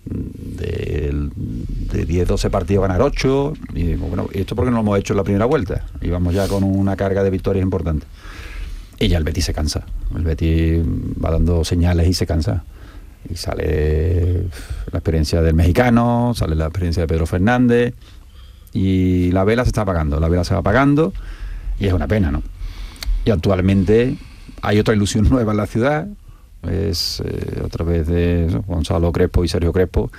de, de diez, doce partidos ganar ocho, y digo, bueno, ¿y esto por qué no lo hemos hecho en la primera vuelta? Y vamos ya con una carga de victorias importante. Y ya el Betis se cansa, el Betis va dando señales y se cansa. Y sale la experiencia del mexicano, sale la experiencia de Pedro Fernández, y la vela se está apagando, la vela se va apagando, y es una pena, ¿no? Y actualmente hay otra ilusión nueva en la ciudad, es eh, otra vez de eso, Gonzalo Crespo y Sergio Crespo,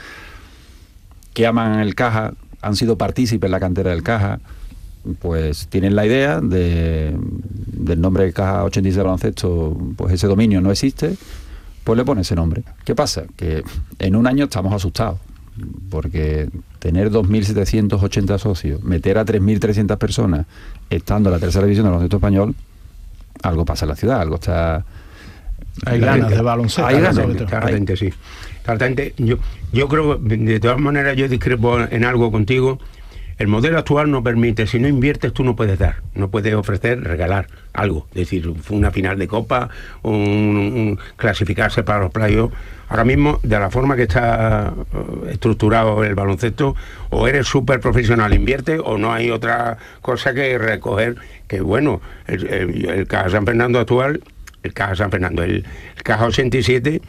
que aman el Caja, han sido partícipes en la cantera del Caja, pues tienen la idea de, del nombre de Caja ochenta y seis de baloncesto, pues ese dominio no existe, pues le pone ese nombre. ¿Qué pasa? Que en un año estamos asustados, porque tener dos mil setecientos ochenta socios, meter a tres mil trescientas personas, estando en la tercera división del baloncesto español, algo pasa en la ciudad, algo está... Hay ganas de baloncesto. Hay ganas, claramente, sí. Claramente, yo, yo creo, de todas maneras, yo discrepo en algo contigo. El modelo actual no permite, si no inviertes tú no puedes dar, no puedes ofrecer, regalar algo, es decir, una final de Copa, un, un clasificarse para los playoffs. Ahora mismo, de la forma que está estructurado el baloncesto, o eres súper profesional, inviertes, o no hay otra cosa que recoger, que bueno, el, el, el Caja San Fernando actual, el Caja San Fernando, el, el Caja ochenta y siete...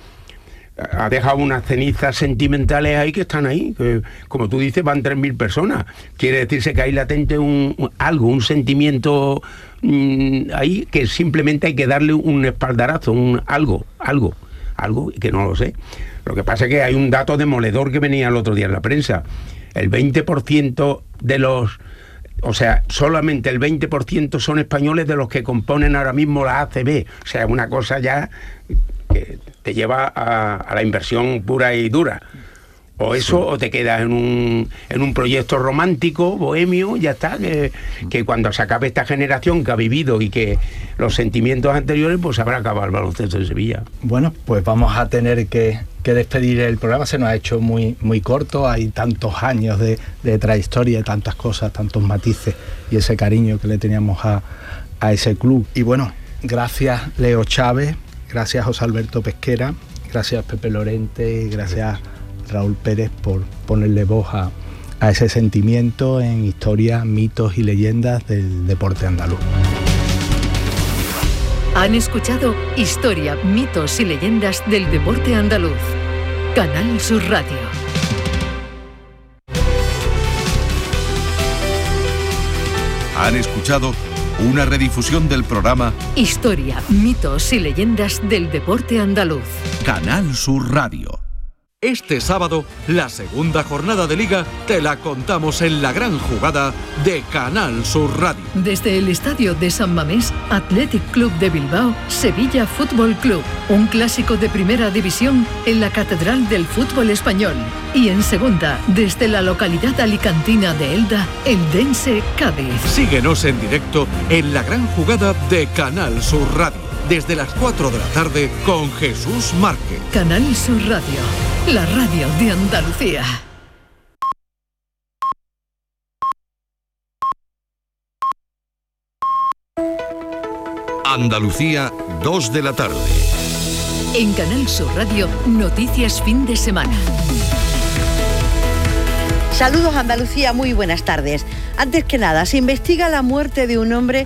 ha dejado unas cenizas sentimentales ahí que están ahí, que, como tú dices, van tres mil personas. Quiere decirse que hay latente un, un algo, un sentimiento mmm, ahí que simplemente hay que darle un espaldarazo, un algo, algo, algo que no lo sé. Lo que pasa es que hay un dato demoledor que venía el otro día en la prensa. El veinte por ciento de los... O sea, solamente el veinte por ciento son españoles de los que componen ahora mismo la A C B. O sea, una cosa ya que te lleva a, a la inversión pura y dura. O eso, sí. O te quedas en un, en un proyecto romántico, bohemio, ya está, que, que cuando se acabe esta generación que ha vivido y que los sentimientos anteriores, pues habrá acabado el baloncesto de Sevilla. Bueno, pues vamos a tener que, que despedir el programa, se nos ha hecho muy, muy corto, hay tantos años de, de trayectoria, tantas cosas, tantos matices y ese cariño que le teníamos a, a ese club. Y bueno, gracias Leo Chávez, gracias José Alberto Pesquera, gracias Pepe Lorente, gracias Raúl Pérez por ponerle voz a, a ese sentimiento en historias, mitos y leyendas del deporte andaluz. Han escuchado Historia, mitos y leyendas del deporte andaluz. Canal Sur Radio. Han escuchado una redifusión del programa Historia, mitos y leyendas del deporte andaluz. Canal Sur Radio. Este sábado, la segunda jornada de Liga te la contamos en la gran jugada de Canal Sur Radio. Desde el estadio de San Mamés, Athletic Club de Bilbao, Sevilla Fútbol Club. Un clásico de primera división en la Catedral del Fútbol Español. Y en segunda, desde la localidad alicantina de Elda, Eldense Cádiz. Síguenos en directo en la gran jugada de Canal Sur Radio. Desde las cuatro de la tarde con Jesús Márquez. Canal Sur Radio, la radio de Andalucía. Andalucía, dos de la tarde. En Canal Sur Radio, noticias fin de semana. Saludos Andalucía, muy buenas tardes. Antes que nada, se investiga la muerte de un hombre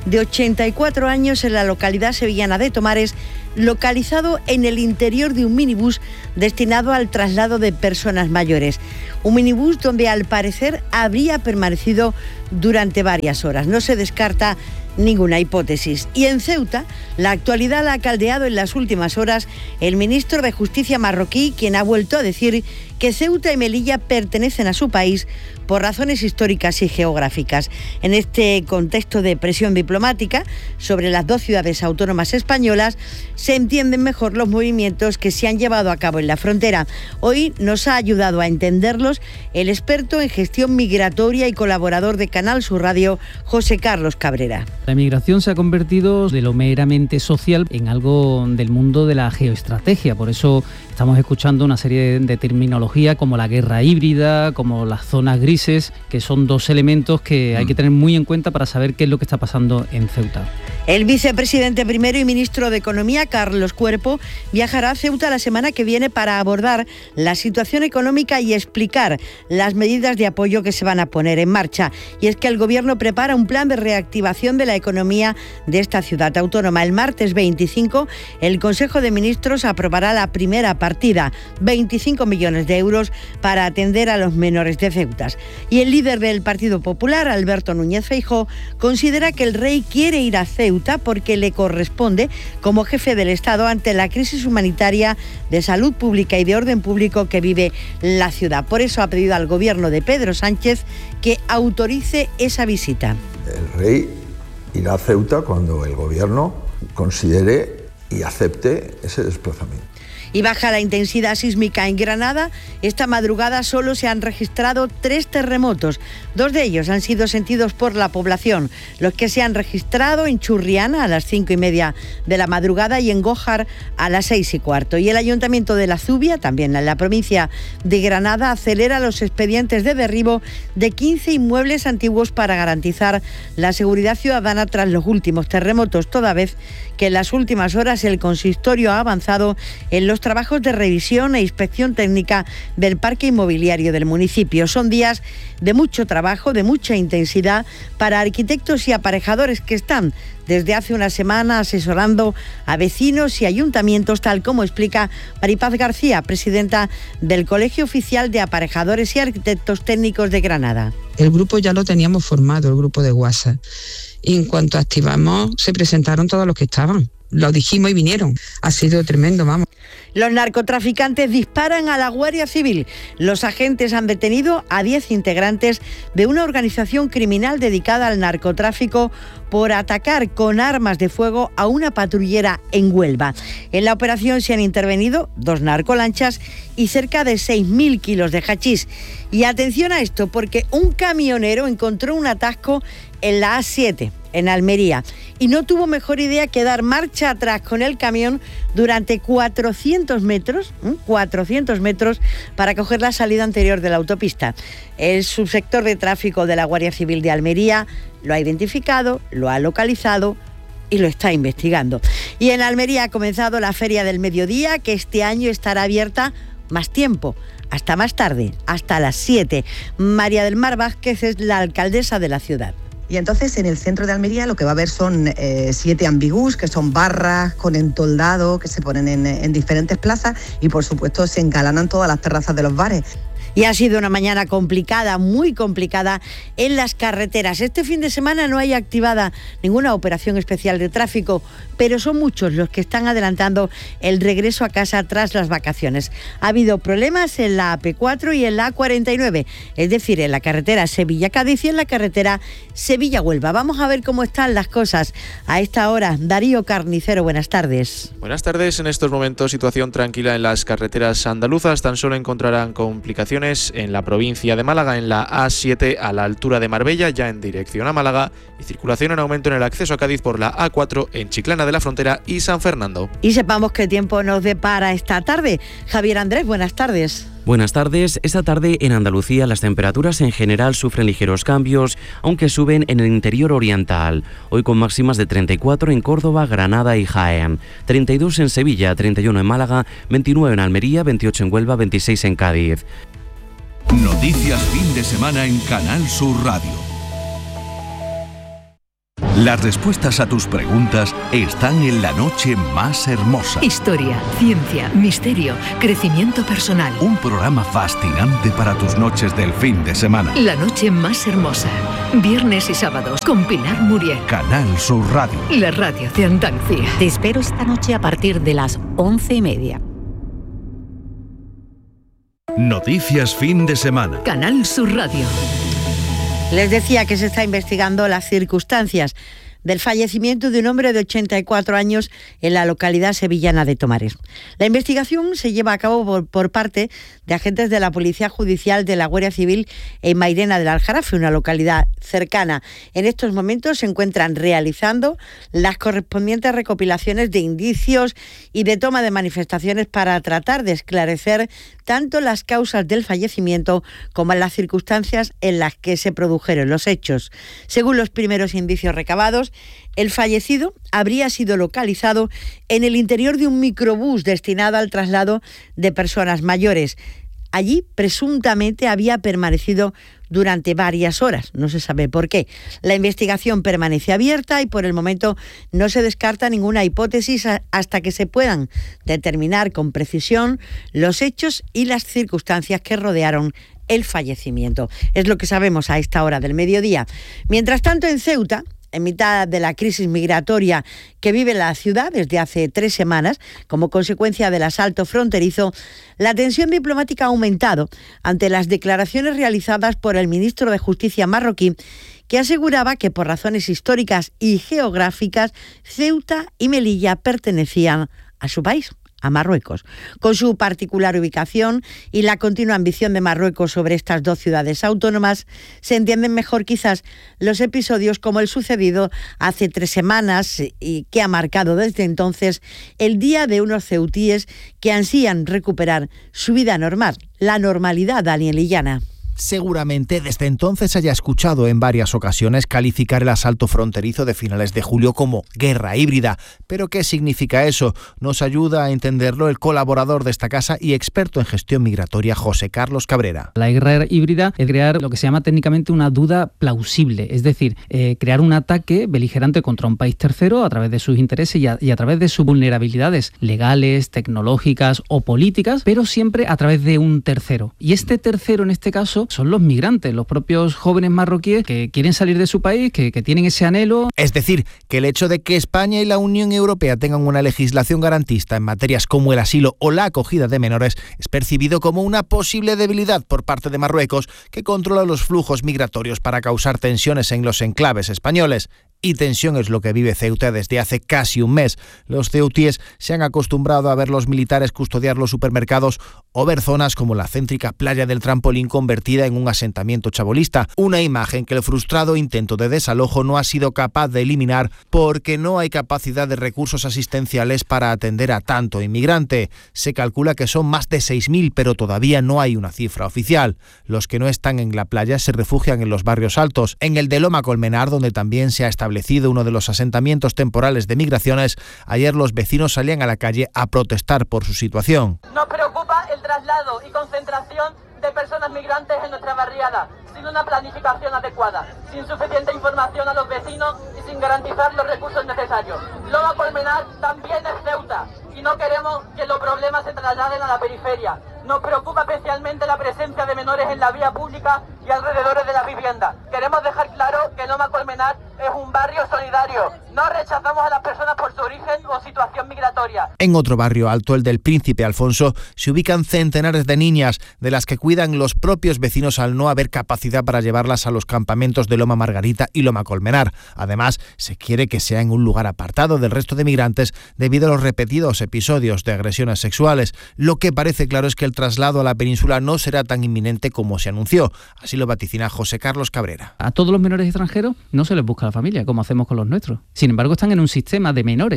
de ochenta y cuatro años, en la localidad sevillana de Tomares, localizado en el interior de un minibús destinado al traslado de personas mayores. Un minibús donde al parecer habría permanecido durante varias horas. No se descarta ninguna hipótesis. Y en Ceuta, la actualidad la ha caldeado en las últimas horas el ministro de Justicia marroquí, quien ha vuelto a decir que Ceuta y Melilla pertenecen a su país por razones históricas y geográficas. En este contexto de presión diplomática sobre las dos ciudades autónomas españolas, se entienden mejor los movimientos que se han llevado a cabo en la frontera. Hoy nos ha ayudado a entenderlos el experto en gestión migratoria y colaborador de Canal Sur Radio, José Carlos Cabrera. La migración se ha convertido de lo meramente social en algo del mundo de la geoestrategia. Por eso estamos escuchando una serie de terminología como la guerra híbrida, como las zonas grises, que son dos elementos que hay que tener muy en cuenta para saber qué es lo que está pasando en Ceuta. El vicepresidente primero y ministro de Economía, Carlos Cuerpo, viajará a Ceuta la semana que viene para abordar la situación económica y explicar las medidas de apoyo que se van a poner en marcha. Y es que el Gobierno prepara un plan de reactivación de la economía de esta ciudad autónoma. El martes veinticinco, el Consejo de Ministros aprobará la primera partida, veinticinco millones de euros, para atender a los menores de Ceuta. Y el líder del Partido Popular, Alberto Núñez Feijóo, considera que el rey quiere ir a Ceuta porque le corresponde como jefe del Estado ante la crisis humanitaria, de salud pública y de orden público que vive la ciudad. Por eso ha pedido al gobierno de Pedro Sánchez que autorice esa visita. El rey irá a Ceuta cuando el gobierno considere y acepte ese desplazamiento. Y baja la intensidad sísmica en Granada. Esta madrugada solo se han registrado tres terremotos. Dos de ellos han sido sentidos por la población. Los que se han registrado en Churriana a las cinco y media de la madrugada y en Gójar a las seis y cuarto. Y el Ayuntamiento de La Zubia, también en la provincia de Granada, acelera los expedientes de derribo de quince inmuebles antiguos para garantizar la seguridad ciudadana tras los últimos terremotos, toda vez que en las últimas horas el consistorio ha avanzado en los trabajos de revisión e inspección técnica del parque inmobiliario del municipio. Son días de mucho trabajo, de mucha intensidad para arquitectos y aparejadores que están desde hace una semana asesorando a vecinos y ayuntamientos, tal como explica Maripaz García, presidenta del Colegio Oficial de Aparejadores y Arquitectos Técnicos de Granada. El grupo ya lo teníamos formado, el grupo de WhatsApp. Y en cuanto activamos, se presentaron todos los que estaban. Lo dijimos y vinieron. Ha sido tremendo, vamos. Los narcotraficantes disparan a la Guardia Civil. Los agentes han detenido a diez integrantes de una organización criminal dedicada al narcotráfico por atacar con armas de fuego a una patrullera en Huelva. En la operación se han intervenido dos narcolanchas y cerca de seis mil kilos de hachís. Y atención a esto, porque un camionero encontró un atasco en la A siete, en Almería, y no tuvo mejor idea que dar marcha atrás con el camión durante cuatrocientos metros, ¿eh? cuatrocientos metros, para coger la salida anterior de la autopista. El subsector de tráfico de la Guardia Civil de Almería lo ha identificado, lo ha localizado y lo está investigando. Y en Almería ha comenzado la Feria del Mediodía, que este año estará abierta más tiempo, hasta más tarde, hasta las siete. María del Mar Vázquez es la alcaldesa de la ciudad. Y entonces en el centro de Almería lo que va a haber son eh, siete ambigús, que son barras con entoldado que se ponen en, en diferentes plazas y por supuesto se engalanan todas las terrazas de los bares. Y ha sido una mañana complicada, muy complicada en las carreteras. Este fin de semana no hay activada ninguna operación especial de tráfico, pero son muchos los que están adelantando el regreso a casa tras las vacaciones. Ha habido problemas en la A P cuatro y en la A cuarenta y nueve, es decir, en la carretera Sevilla-Cádiz y en la carretera Sevilla-Huelva. Vamos a ver cómo están las cosas a esta hora. Darío Carnicero, buenas tardes. Buenas tardes. En estos momentos, situación tranquila en las carreteras andaluzas. Tan solo encontrarán complicaciones en la provincia de Málaga, en la A siete a la altura de Marbella, ya en dirección a Málaga, y circulación en aumento en el acceso a Cádiz por la A cuatro en Chiclana de la Frontera y San Fernando. Y sepamos qué tiempo nos depara esta tarde. Javier Andrés, buenas tardes. Buenas tardes. Esta tarde en Andalucía las temperaturas en general sufren ligeros cambios, aunque suben en el interior oriental. Hoy con máximas de treinta y cuatro en Córdoba, Granada y Jaén, treinta y dos en Sevilla, treinta y uno en Málaga, veintinueve en Almería, veintiocho en Huelva, veintiséis en Cádiz. Noticias fin de semana en Canal Sur Radio. Las respuestas a tus preguntas están en La Noche Más Hermosa. Historia, ciencia, misterio, crecimiento personal. Un programa fascinante para tus noches del fin de semana. La Noche Más Hermosa. Viernes y sábados con Pilar Muriel. Canal Sur Radio. La radio de Andalucía. Te espero esta noche a partir de las once y media. Noticias fin de semana. Canal Sur Radio. Les decía que se está investigando las circunstancias del fallecimiento de un hombre de ochenta y cuatro años en la localidad sevillana de Tomares. La investigación se lleva a cabo por, por parte de agentes de la Policía Judicial de la Guardia Civil en Mairena del Aljarafe, una localidad cercana. En estos momentos se encuentran realizando las correspondientes recopilaciones de indicios y de toma de manifestaciones para tratar de esclarecer tanto las causas del fallecimiento como las circunstancias en las que se produjeron los hechos. Según los primeros indicios recabados, el fallecido habría sido localizado en el interior de un microbús destinado al traslado de personas mayores. Allí, presuntamente, había permanecido durante varias horas. No se sabe por qué. La investigación permanece abierta y por el momento no se descarta ninguna hipótesis hasta que se puedan determinar con precisión los hechos y las circunstancias que rodearon el fallecimiento. Es lo que sabemos a esta hora del mediodía. Mientras tanto, en Ceuta, en mitad de la crisis migratoria que vive la ciudad desde hace tres semanas, como consecuencia del asalto fronterizo, la tensión diplomática ha aumentado ante las declaraciones realizadas por el ministro de Justicia marroquí, que aseguraba que por razones históricas y geográficas, Ceuta y Melilla pertenecían a su país, a Marruecos. Con su particular ubicación y la continua ambición de Marruecos sobre estas dos ciudades autónomas, se entienden mejor quizás los episodios como el sucedido hace tres semanas y que ha marcado desde entonces el día de unos ceutíes que ansían recuperar su vida normal, la normalidad danielillana. Seguramente desde entonces haya escuchado en varias ocasiones calificar el asalto fronterizo de finales de julio como guerra híbrida. ¿Pero qué significa eso? Nos ayuda a entenderlo el colaborador de esta casa y experto en gestión migratoria, José Carlos Cabrera. La guerra híbrida es crear lo que se llama técnicamente una duda plausible, es decir, eh, crear un ataque beligerante contra un país tercero a través de sus intereses y a, y a través de sus vulnerabilidades legales, tecnológicas o políticas, pero siempre a través de un tercero. Y este tercero, en este caso, son los migrantes, los propios jóvenes marroquíes que quieren salir de su país, que, que tienen ese anhelo. Es decir, que el hecho de que España y la Unión Europea tengan una legislación garantista en materias como el asilo o la acogida de menores es percibido como una posible debilidad por parte de Marruecos, que controla los flujos migratorios para causar tensiones en los enclaves españoles. Y tensión es lo que vive Ceuta desde hace casi un mes. Los ceutíes se han acostumbrado a ver los militares custodiar los supermercados o ver zonas como la céntrica playa del Trampolín convertida en un asentamiento chabolista, una imagen que el frustrado intento de desalojo no ha sido capaz de eliminar porque no hay capacidad de recursos asistenciales para atender a tanto inmigrante. Se calcula que son más de seis mil, pero todavía no hay una cifra oficial. Los que no están en la playa se refugian en los barrios altos, en el de Loma Colmenar, donde también se ha establecido establecido uno de los asentamientos temporales de migraciones. Ayer los vecinos salían a la calle a protestar por su situación. Nos preocupa el traslado y concentración de personas migrantes en nuestra barriada, sin una planificación adecuada, sin suficiente información a los vecinos y sin garantizar los recursos necesarios. Loma Colmenar también es Ceuta y no queremos que los problemas se trasladen a la periferia. Nos preocupa especialmente la presencia de menores en la vía pública y alrededores de las viviendas. Queremos dejar claro que Loma Colmenar es un barrio solidario. No rechazamos a las personas por su origen o situación migratoria. En otro barrio alto, el del Príncipe Alfonso, se ubican centenares de niñas, de las que cuidan los propios vecinos al no haber capacidad para llevarlas a los campamentos de Loma Margarita y Loma Colmenar. Además, se quiere que sea en un lugar apartado del resto de migrantes debido a los repetidos episodios de agresiones sexuales. Lo que parece claro es que el traslado a la península no será tan inminente como se anunció. Así lo vaticina José Carlos Cabrera. A todos los menores extranjeros no se les busca la familia, como hacemos con los nuestros. Sin embargo, están en un sistema de menores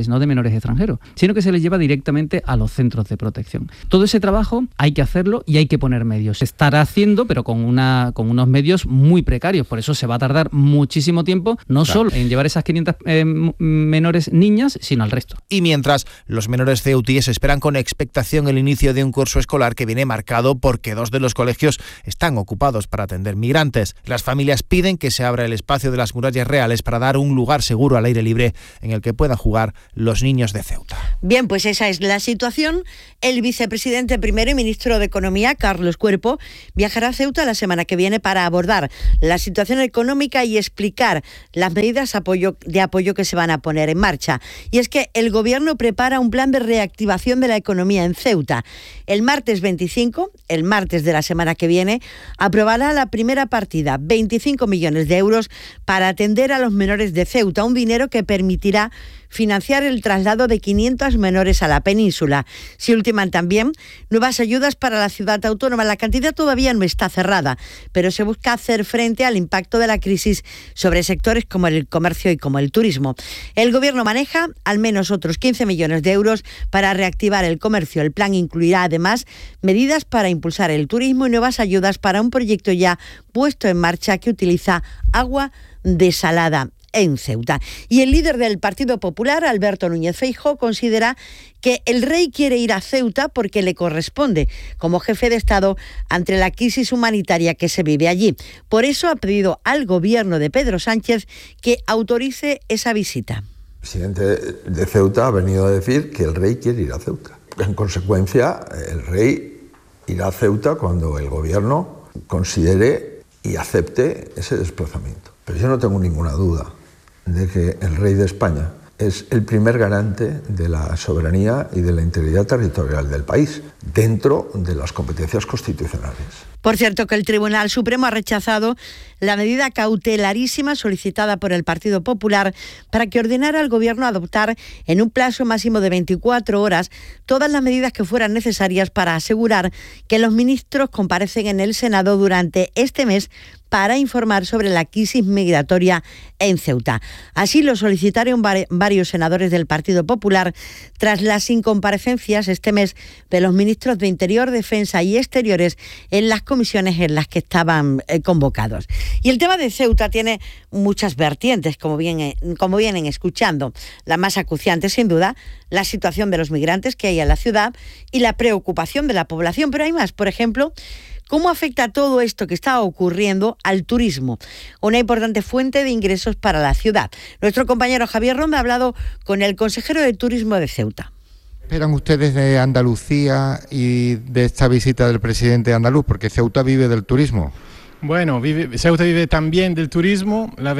menores, no de menores extranjeros, sino que se les lleva directamente a los centros de protección. Todo ese trabajo hay que hacerlo y hay que poner medios. Se estará haciendo, pero con, una, con unos medios muy precarios, por eso se va a tardar muchísimo tiempo, no claro. solo en llevar esas quinientas eh, menores niñas, sino al resto. Y mientras, los menores ceutíes esperan con expectación el inicio de un curso escolar que viene marcado porque dos de los colegios están ocupados para atender migrantes. Las familias piden que se abra el espacio de las murallas reales para dar un lugar seguro al aire libre en el que puedan jugar los niños de Ceuta. Bien, pues esa es la situación. El vicepresidente primero y ministro de Economía, Carlos Cuerpo, viajará a Ceuta la semana que viene para abordar la situación económica y explicar las medidas apoyo, de apoyo que se van a poner en marcha. Y es que el gobierno prepara un plan de reactivación de la economía en Ceuta. El martes veinticinco, el martes de la semana que viene, aprobará la primera partida, veinticinco millones de euros, para atender a los menores de Ceuta, un dinero que permitirá financiar el traslado de quinientos menores a la península. Se ultiman también nuevas ayudas para la ciudad autónoma. La cantidad todavía no está cerrada, pero se busca hacer frente al impacto de la crisis sobre sectores como el comercio y como el turismo. El gobierno maneja al menos otros quince millones de euros para reactivar el comercio. El plan incluirá además medidas para impulsar el turismo y nuevas ayudas para un proyecto ya puesto en marcha que utiliza agua desalada en Ceuta. Y el líder del Partido Popular, Alberto Núñez Feijóo, considera que el rey quiere ir a Ceuta porque le corresponde como jefe de Estado ante la crisis humanitaria que se vive allí. Por eso ha pedido al gobierno de Pedro Sánchez que autorice esa visita. El presidente de Ceuta ha venido a decir que el rey quiere ir a Ceuta. En consecuencia, el rey irá a Ceuta cuando el gobierno considere y acepte ese desplazamiento. Pero yo no tengo ninguna duda de que el rey de España es el primer garante de la soberanía y de la integridad territorial del país, dentro de las competencias constitucionales. Por cierto, que el Tribunal Supremo ha rechazado la medida cautelarísima solicitada por el Partido Popular para que ordenara al Gobierno adoptar en un plazo máximo de veinticuatro horas todas las medidas que fueran necesarias para asegurar que los ministros comparecen en el Senado durante este mes para informar sobre la crisis migratoria en Ceuta. Así lo solicitaron varios senadores del Partido Popular tras las incomparecencias este mes de los ministros de Interior, Defensa y Exteriores en las comisiones en las que estaban eh, convocados. Y el tema de Ceuta tiene muchas vertientes, como, bien, como vienen escuchando. La más acuciante, sin duda, la situación de los migrantes que hay en la ciudad y la preocupación de la población. Pero hay más, por ejemplo, ¿cómo afecta todo esto que está ocurriendo al turismo? Una importante fuente de ingresos para la ciudad. Nuestro compañero Javier Ronda ha hablado con el consejero de Turismo de Ceuta. ¿Qué esperan ustedes de Andalucía y de esta visita del presidente andaluz? Porque Ceuta vive del turismo. Bueno, vive, Ceuta vive también del turismo. La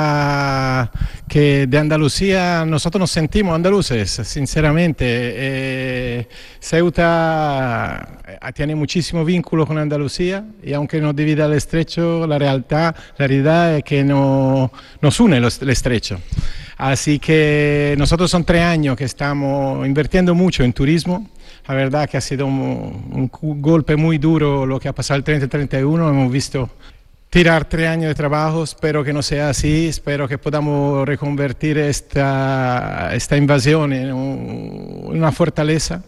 verdad que de Andalucía nosotros nos sentimos andaluces, sinceramente. Eh, Ceuta tiene muchísimo vínculo con Andalucía y aunque nos divida el estrecho, la realidad, la realidad es que no, nos une los, el estrecho. Así que nosotros son tres años que estamos invirtiendo mucho en turismo. La verdad que ha sido un, un golpe muy duro lo que ha pasado el treinta treinta y uno. Hemos visto tirar tres años de trabajo. Espero que no sea así. Espero que podamos reconvertir esta, esta invasión en, un, en una fortaleza.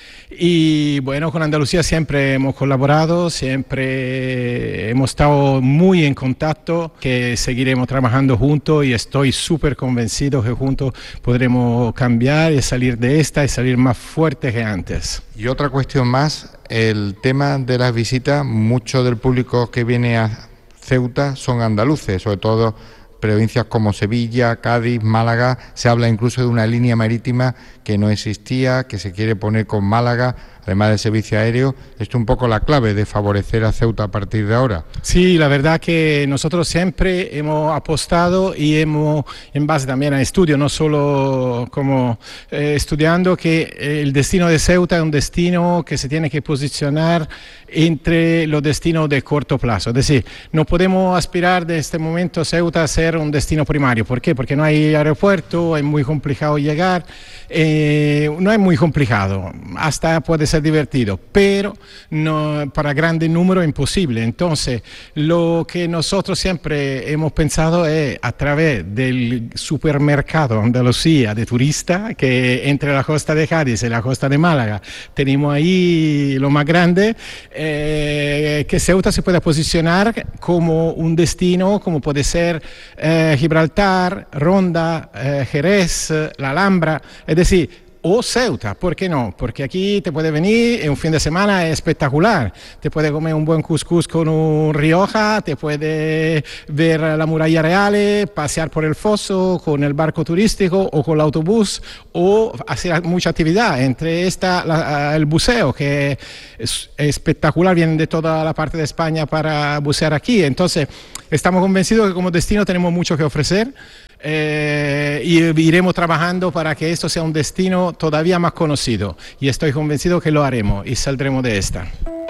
Y bueno, con Andalucía siempre hemos colaborado, siempre hemos estado muy en contacto, que seguiremos trabajando juntos y estoy súper convencido que juntos podremos cambiar y salir de esta y salir más fuertes que antes. Y otra cuestión más, el tema de las visitas, mucho del público que viene a Ceuta son andaluces, sobre todo provincias como Sevilla, Cádiz, Málaga. Se habla incluso de una línea marítima que no existía, que se quiere poner con Málaga, además del servicio aéreo. Esto es un poco la clave de favorecer a Ceuta a partir de ahora. Sí, la verdad que nosotros siempre hemos apostado y hemos, en base también a estudios, no solo como eh, estudiando, que el destino de Ceuta es un destino que se tiene que posicionar entre los destinos de corto plazo. Es decir, no podemos aspirar de este momento a Ceuta a ser un destino primario. ¿Por qué? Porque no hay aeropuerto, es muy complicado llegar, eh, no es muy complicado, hasta puede ser ser divertido, pero no, para grandes números es imposible. Entonces, lo que nosotros siempre hemos pensado es a través del supermercado Andalucía de turista, que entre la costa de Cádiz y la costa de Málaga tenemos ahí lo más grande, eh, que Ceuta se pueda posicionar como un destino, como puede ser eh, Gibraltar, Ronda, eh, Jerez, la Alhambra, es decir, o Ceuta, ¿por qué no? Porque aquí te puede venir en un fin de semana espectacular, te puede comer un buen couscous con un Rioja, te puede ver la muralla real, pasear por el foso con el barco turístico o con el autobús, o hacer mucha actividad, entre esta la, el buceo, que es espectacular, vienen de toda la parte de España para bucear aquí. Entonces estamos convencidos que como destino tenemos mucho que ofrecer. Eh, y iremos trabajando para que esto sea un destino todavía más conocido, y estoy convencido que lo haremos y saldremos de esta.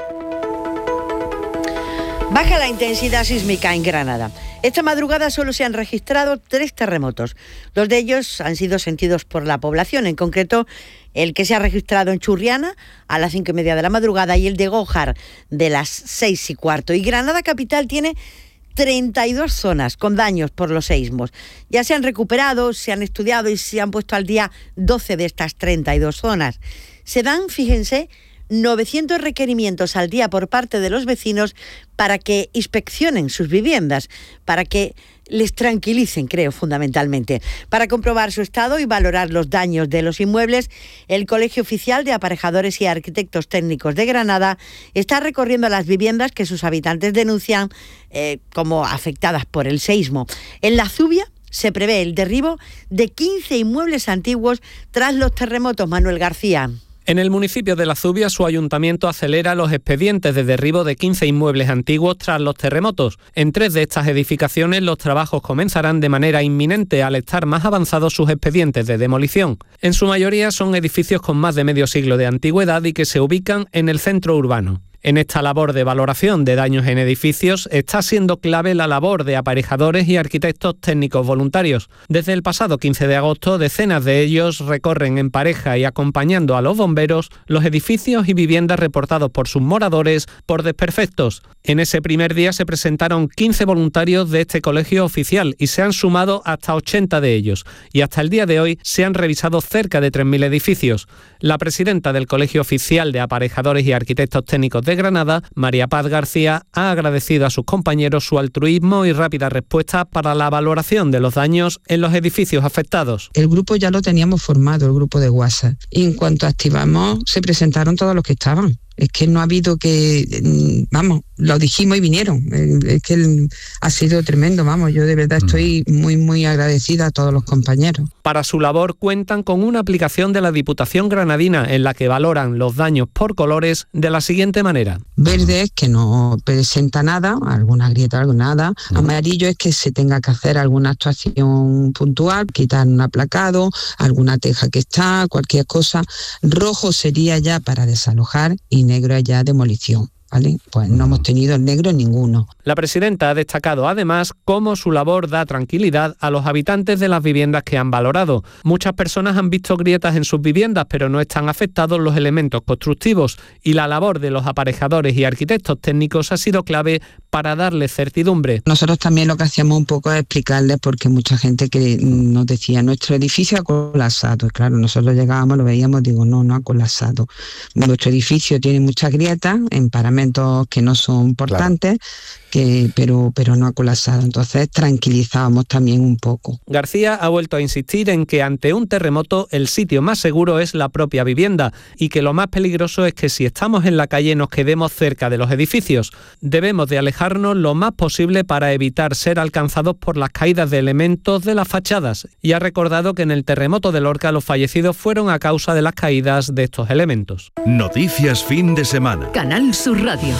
Baja la intensidad sísmica en Granada. Esta madrugada solo se han registrado tres terremotos. Dos de ellos han sido sentidos por la población, en concreto el que se ha registrado en Churriana a las cinco y media de la madrugada y el de Gójar de las seis y cuarto. Y Granada capital tiene treinta y dos zonas con daños por los seísmos. Ya se han recuperado, se han estudiado y se han puesto al día doce de estas treinta y dos zonas. Se dan, fíjense, novecientos requerimientos al día por parte de los vecinos para que inspeccionen sus viviendas, para que les tranquilicen, creo, fundamentalmente. Para comprobar su estado y valorar los daños de los inmuebles, el Colegio Oficial de Aparejadores y Arquitectos Técnicos de Granada está recorriendo las viviendas que sus habitantes denuncian eh, como afectadas por el seísmo. En La Zubia se prevé el derribo de quince inmuebles antiguos tras los terremotos. Manuel García. En el municipio de La Zubia, su ayuntamiento acelera los expedientes de derribo de quince inmuebles antiguos tras los terremotos. En tres de estas edificaciones, los trabajos comenzarán de manera inminente al estar más avanzados sus expedientes de demolición. En su mayoría son edificios con más de medio siglo de antigüedad y que se ubican en el centro urbano. En esta labor de valoración de daños en edificios está siendo clave la labor de aparejadores y arquitectos técnicos voluntarios. Desde el pasado quince de agosto, decenas de ellos recorren en pareja y acompañando a los bomberos los edificios y viviendas reportados por sus moradores por desperfectos. En ese primer día se presentaron quince voluntarios de este colegio oficial y se han sumado hasta ochenta de ellos. Y hasta el día de hoy se han revisado cerca de tres mil edificios. La presidenta del Colegio Oficial de Aparejadores y Arquitectos Técnicos de Granada, María Paz García, ha agradecido a sus compañeros su altruismo y rápida respuesta para la valoración de los daños en los edificios afectados. El grupo ya lo teníamos formado, el grupo de WhatsApp, y en cuanto activamos se presentaron todos los que estaban. Es que no ha habido que, vamos, lo dijimos y vinieron. Es que ha sido tremendo, vamos, yo de verdad estoy muy, muy agradecida a todos los compañeros. Para su labor cuentan con una aplicación de la Diputación Granadina en la que valoran los daños por colores de la siguiente manera. Verde es que no presenta nada, alguna grieta, algo nada. Amarillo es que se tenga que hacer alguna actuación puntual, quitar un aplacado, alguna teja que está, cualquier cosa. Rojo sería ya para desalojar y negro es ya demolición. ¿Vale? Pues no hemos tenido el negro en ninguno. La presidenta ha destacado además cómo su labor da tranquilidad a los habitantes de las viviendas que han valorado. Muchas personas han visto grietas en sus viviendas, pero no están afectados los elementos constructivos y la labor de los aparejadores y arquitectos técnicos ha sido clave para darles certidumbre. Nosotros también lo que hacíamos un poco es explicarles, porque mucha gente que nos decía, nuestro edificio ha colapsado. Y claro, nosotros llegábamos, lo veíamos, digo, no, no ha colapsado. Nuestro edificio tiene muchas grietas en paramentos que no son importantes, claro. que, pero, pero no ha colapsado. Entonces tranquilizábamos también un poco. García ha vuelto a insistir en que ante un terremoto el sitio más seguro es la propia vivienda y que lo más peligroso es que si estamos en la calle nos quedemos cerca de los edificios. Debemos de alejarnos lo más posible para evitar ser alcanzados por las caídas de elementos de las fachadas, y ha recordado que en el terremoto de Lorca los fallecidos fueron a causa de las caídas de estos elementos. Noticias fin de semana. Canal Sur Radio.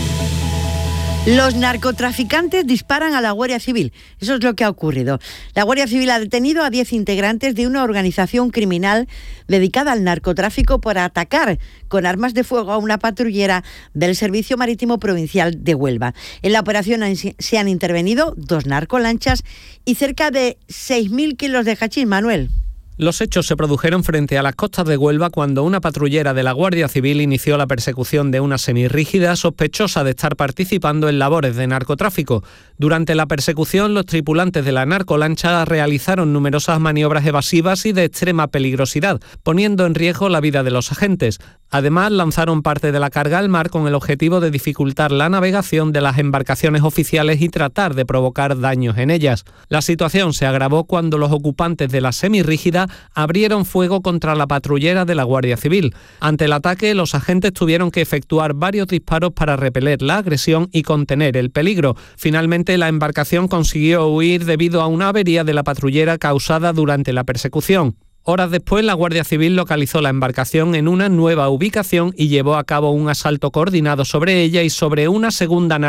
Los narcotraficantes disparan a la Guardia Civil. Eso es lo que ha ocurrido. La Guardia Civil ha detenido a diez integrantes de una organización criminal dedicada al narcotráfico por atacar con armas de fuego a una patrullera del Servicio Marítimo Provincial de Huelva. En la operación se han intervenido dos narcolanchas y cerca de seis mil kilos de hachís, Manuel. Los hechos se produjeron frente a las costas de Huelva cuando una patrullera de la Guardia Civil inició la persecución de una semirrígida sospechosa de estar participando en labores de narcotráfico. Durante la persecución, los tripulantes de la narcolancha realizaron numerosas maniobras evasivas y de extrema peligrosidad, poniendo en riesgo la vida de los agentes. Además, lanzaron parte de la carga al mar con el objetivo de dificultar la navegación de las embarcaciones oficiales y tratar de provocar daños en ellas. La situación se agravó cuando los ocupantes de la semirrígida abrieron fuego contra la patrullera de la Guardia Civil. Ante el ataque, los agentes tuvieron que efectuar varios disparos para repeler la agresión y contener el peligro. Finalmente, la embarcación consiguió huir debido a una avería de la patrullera causada durante la persecución. Horas después, la Guardia Civil localizó la embarcación en una nueva ubicación y llevó a cabo un asalto coordinado sobre ella y sobre una segunda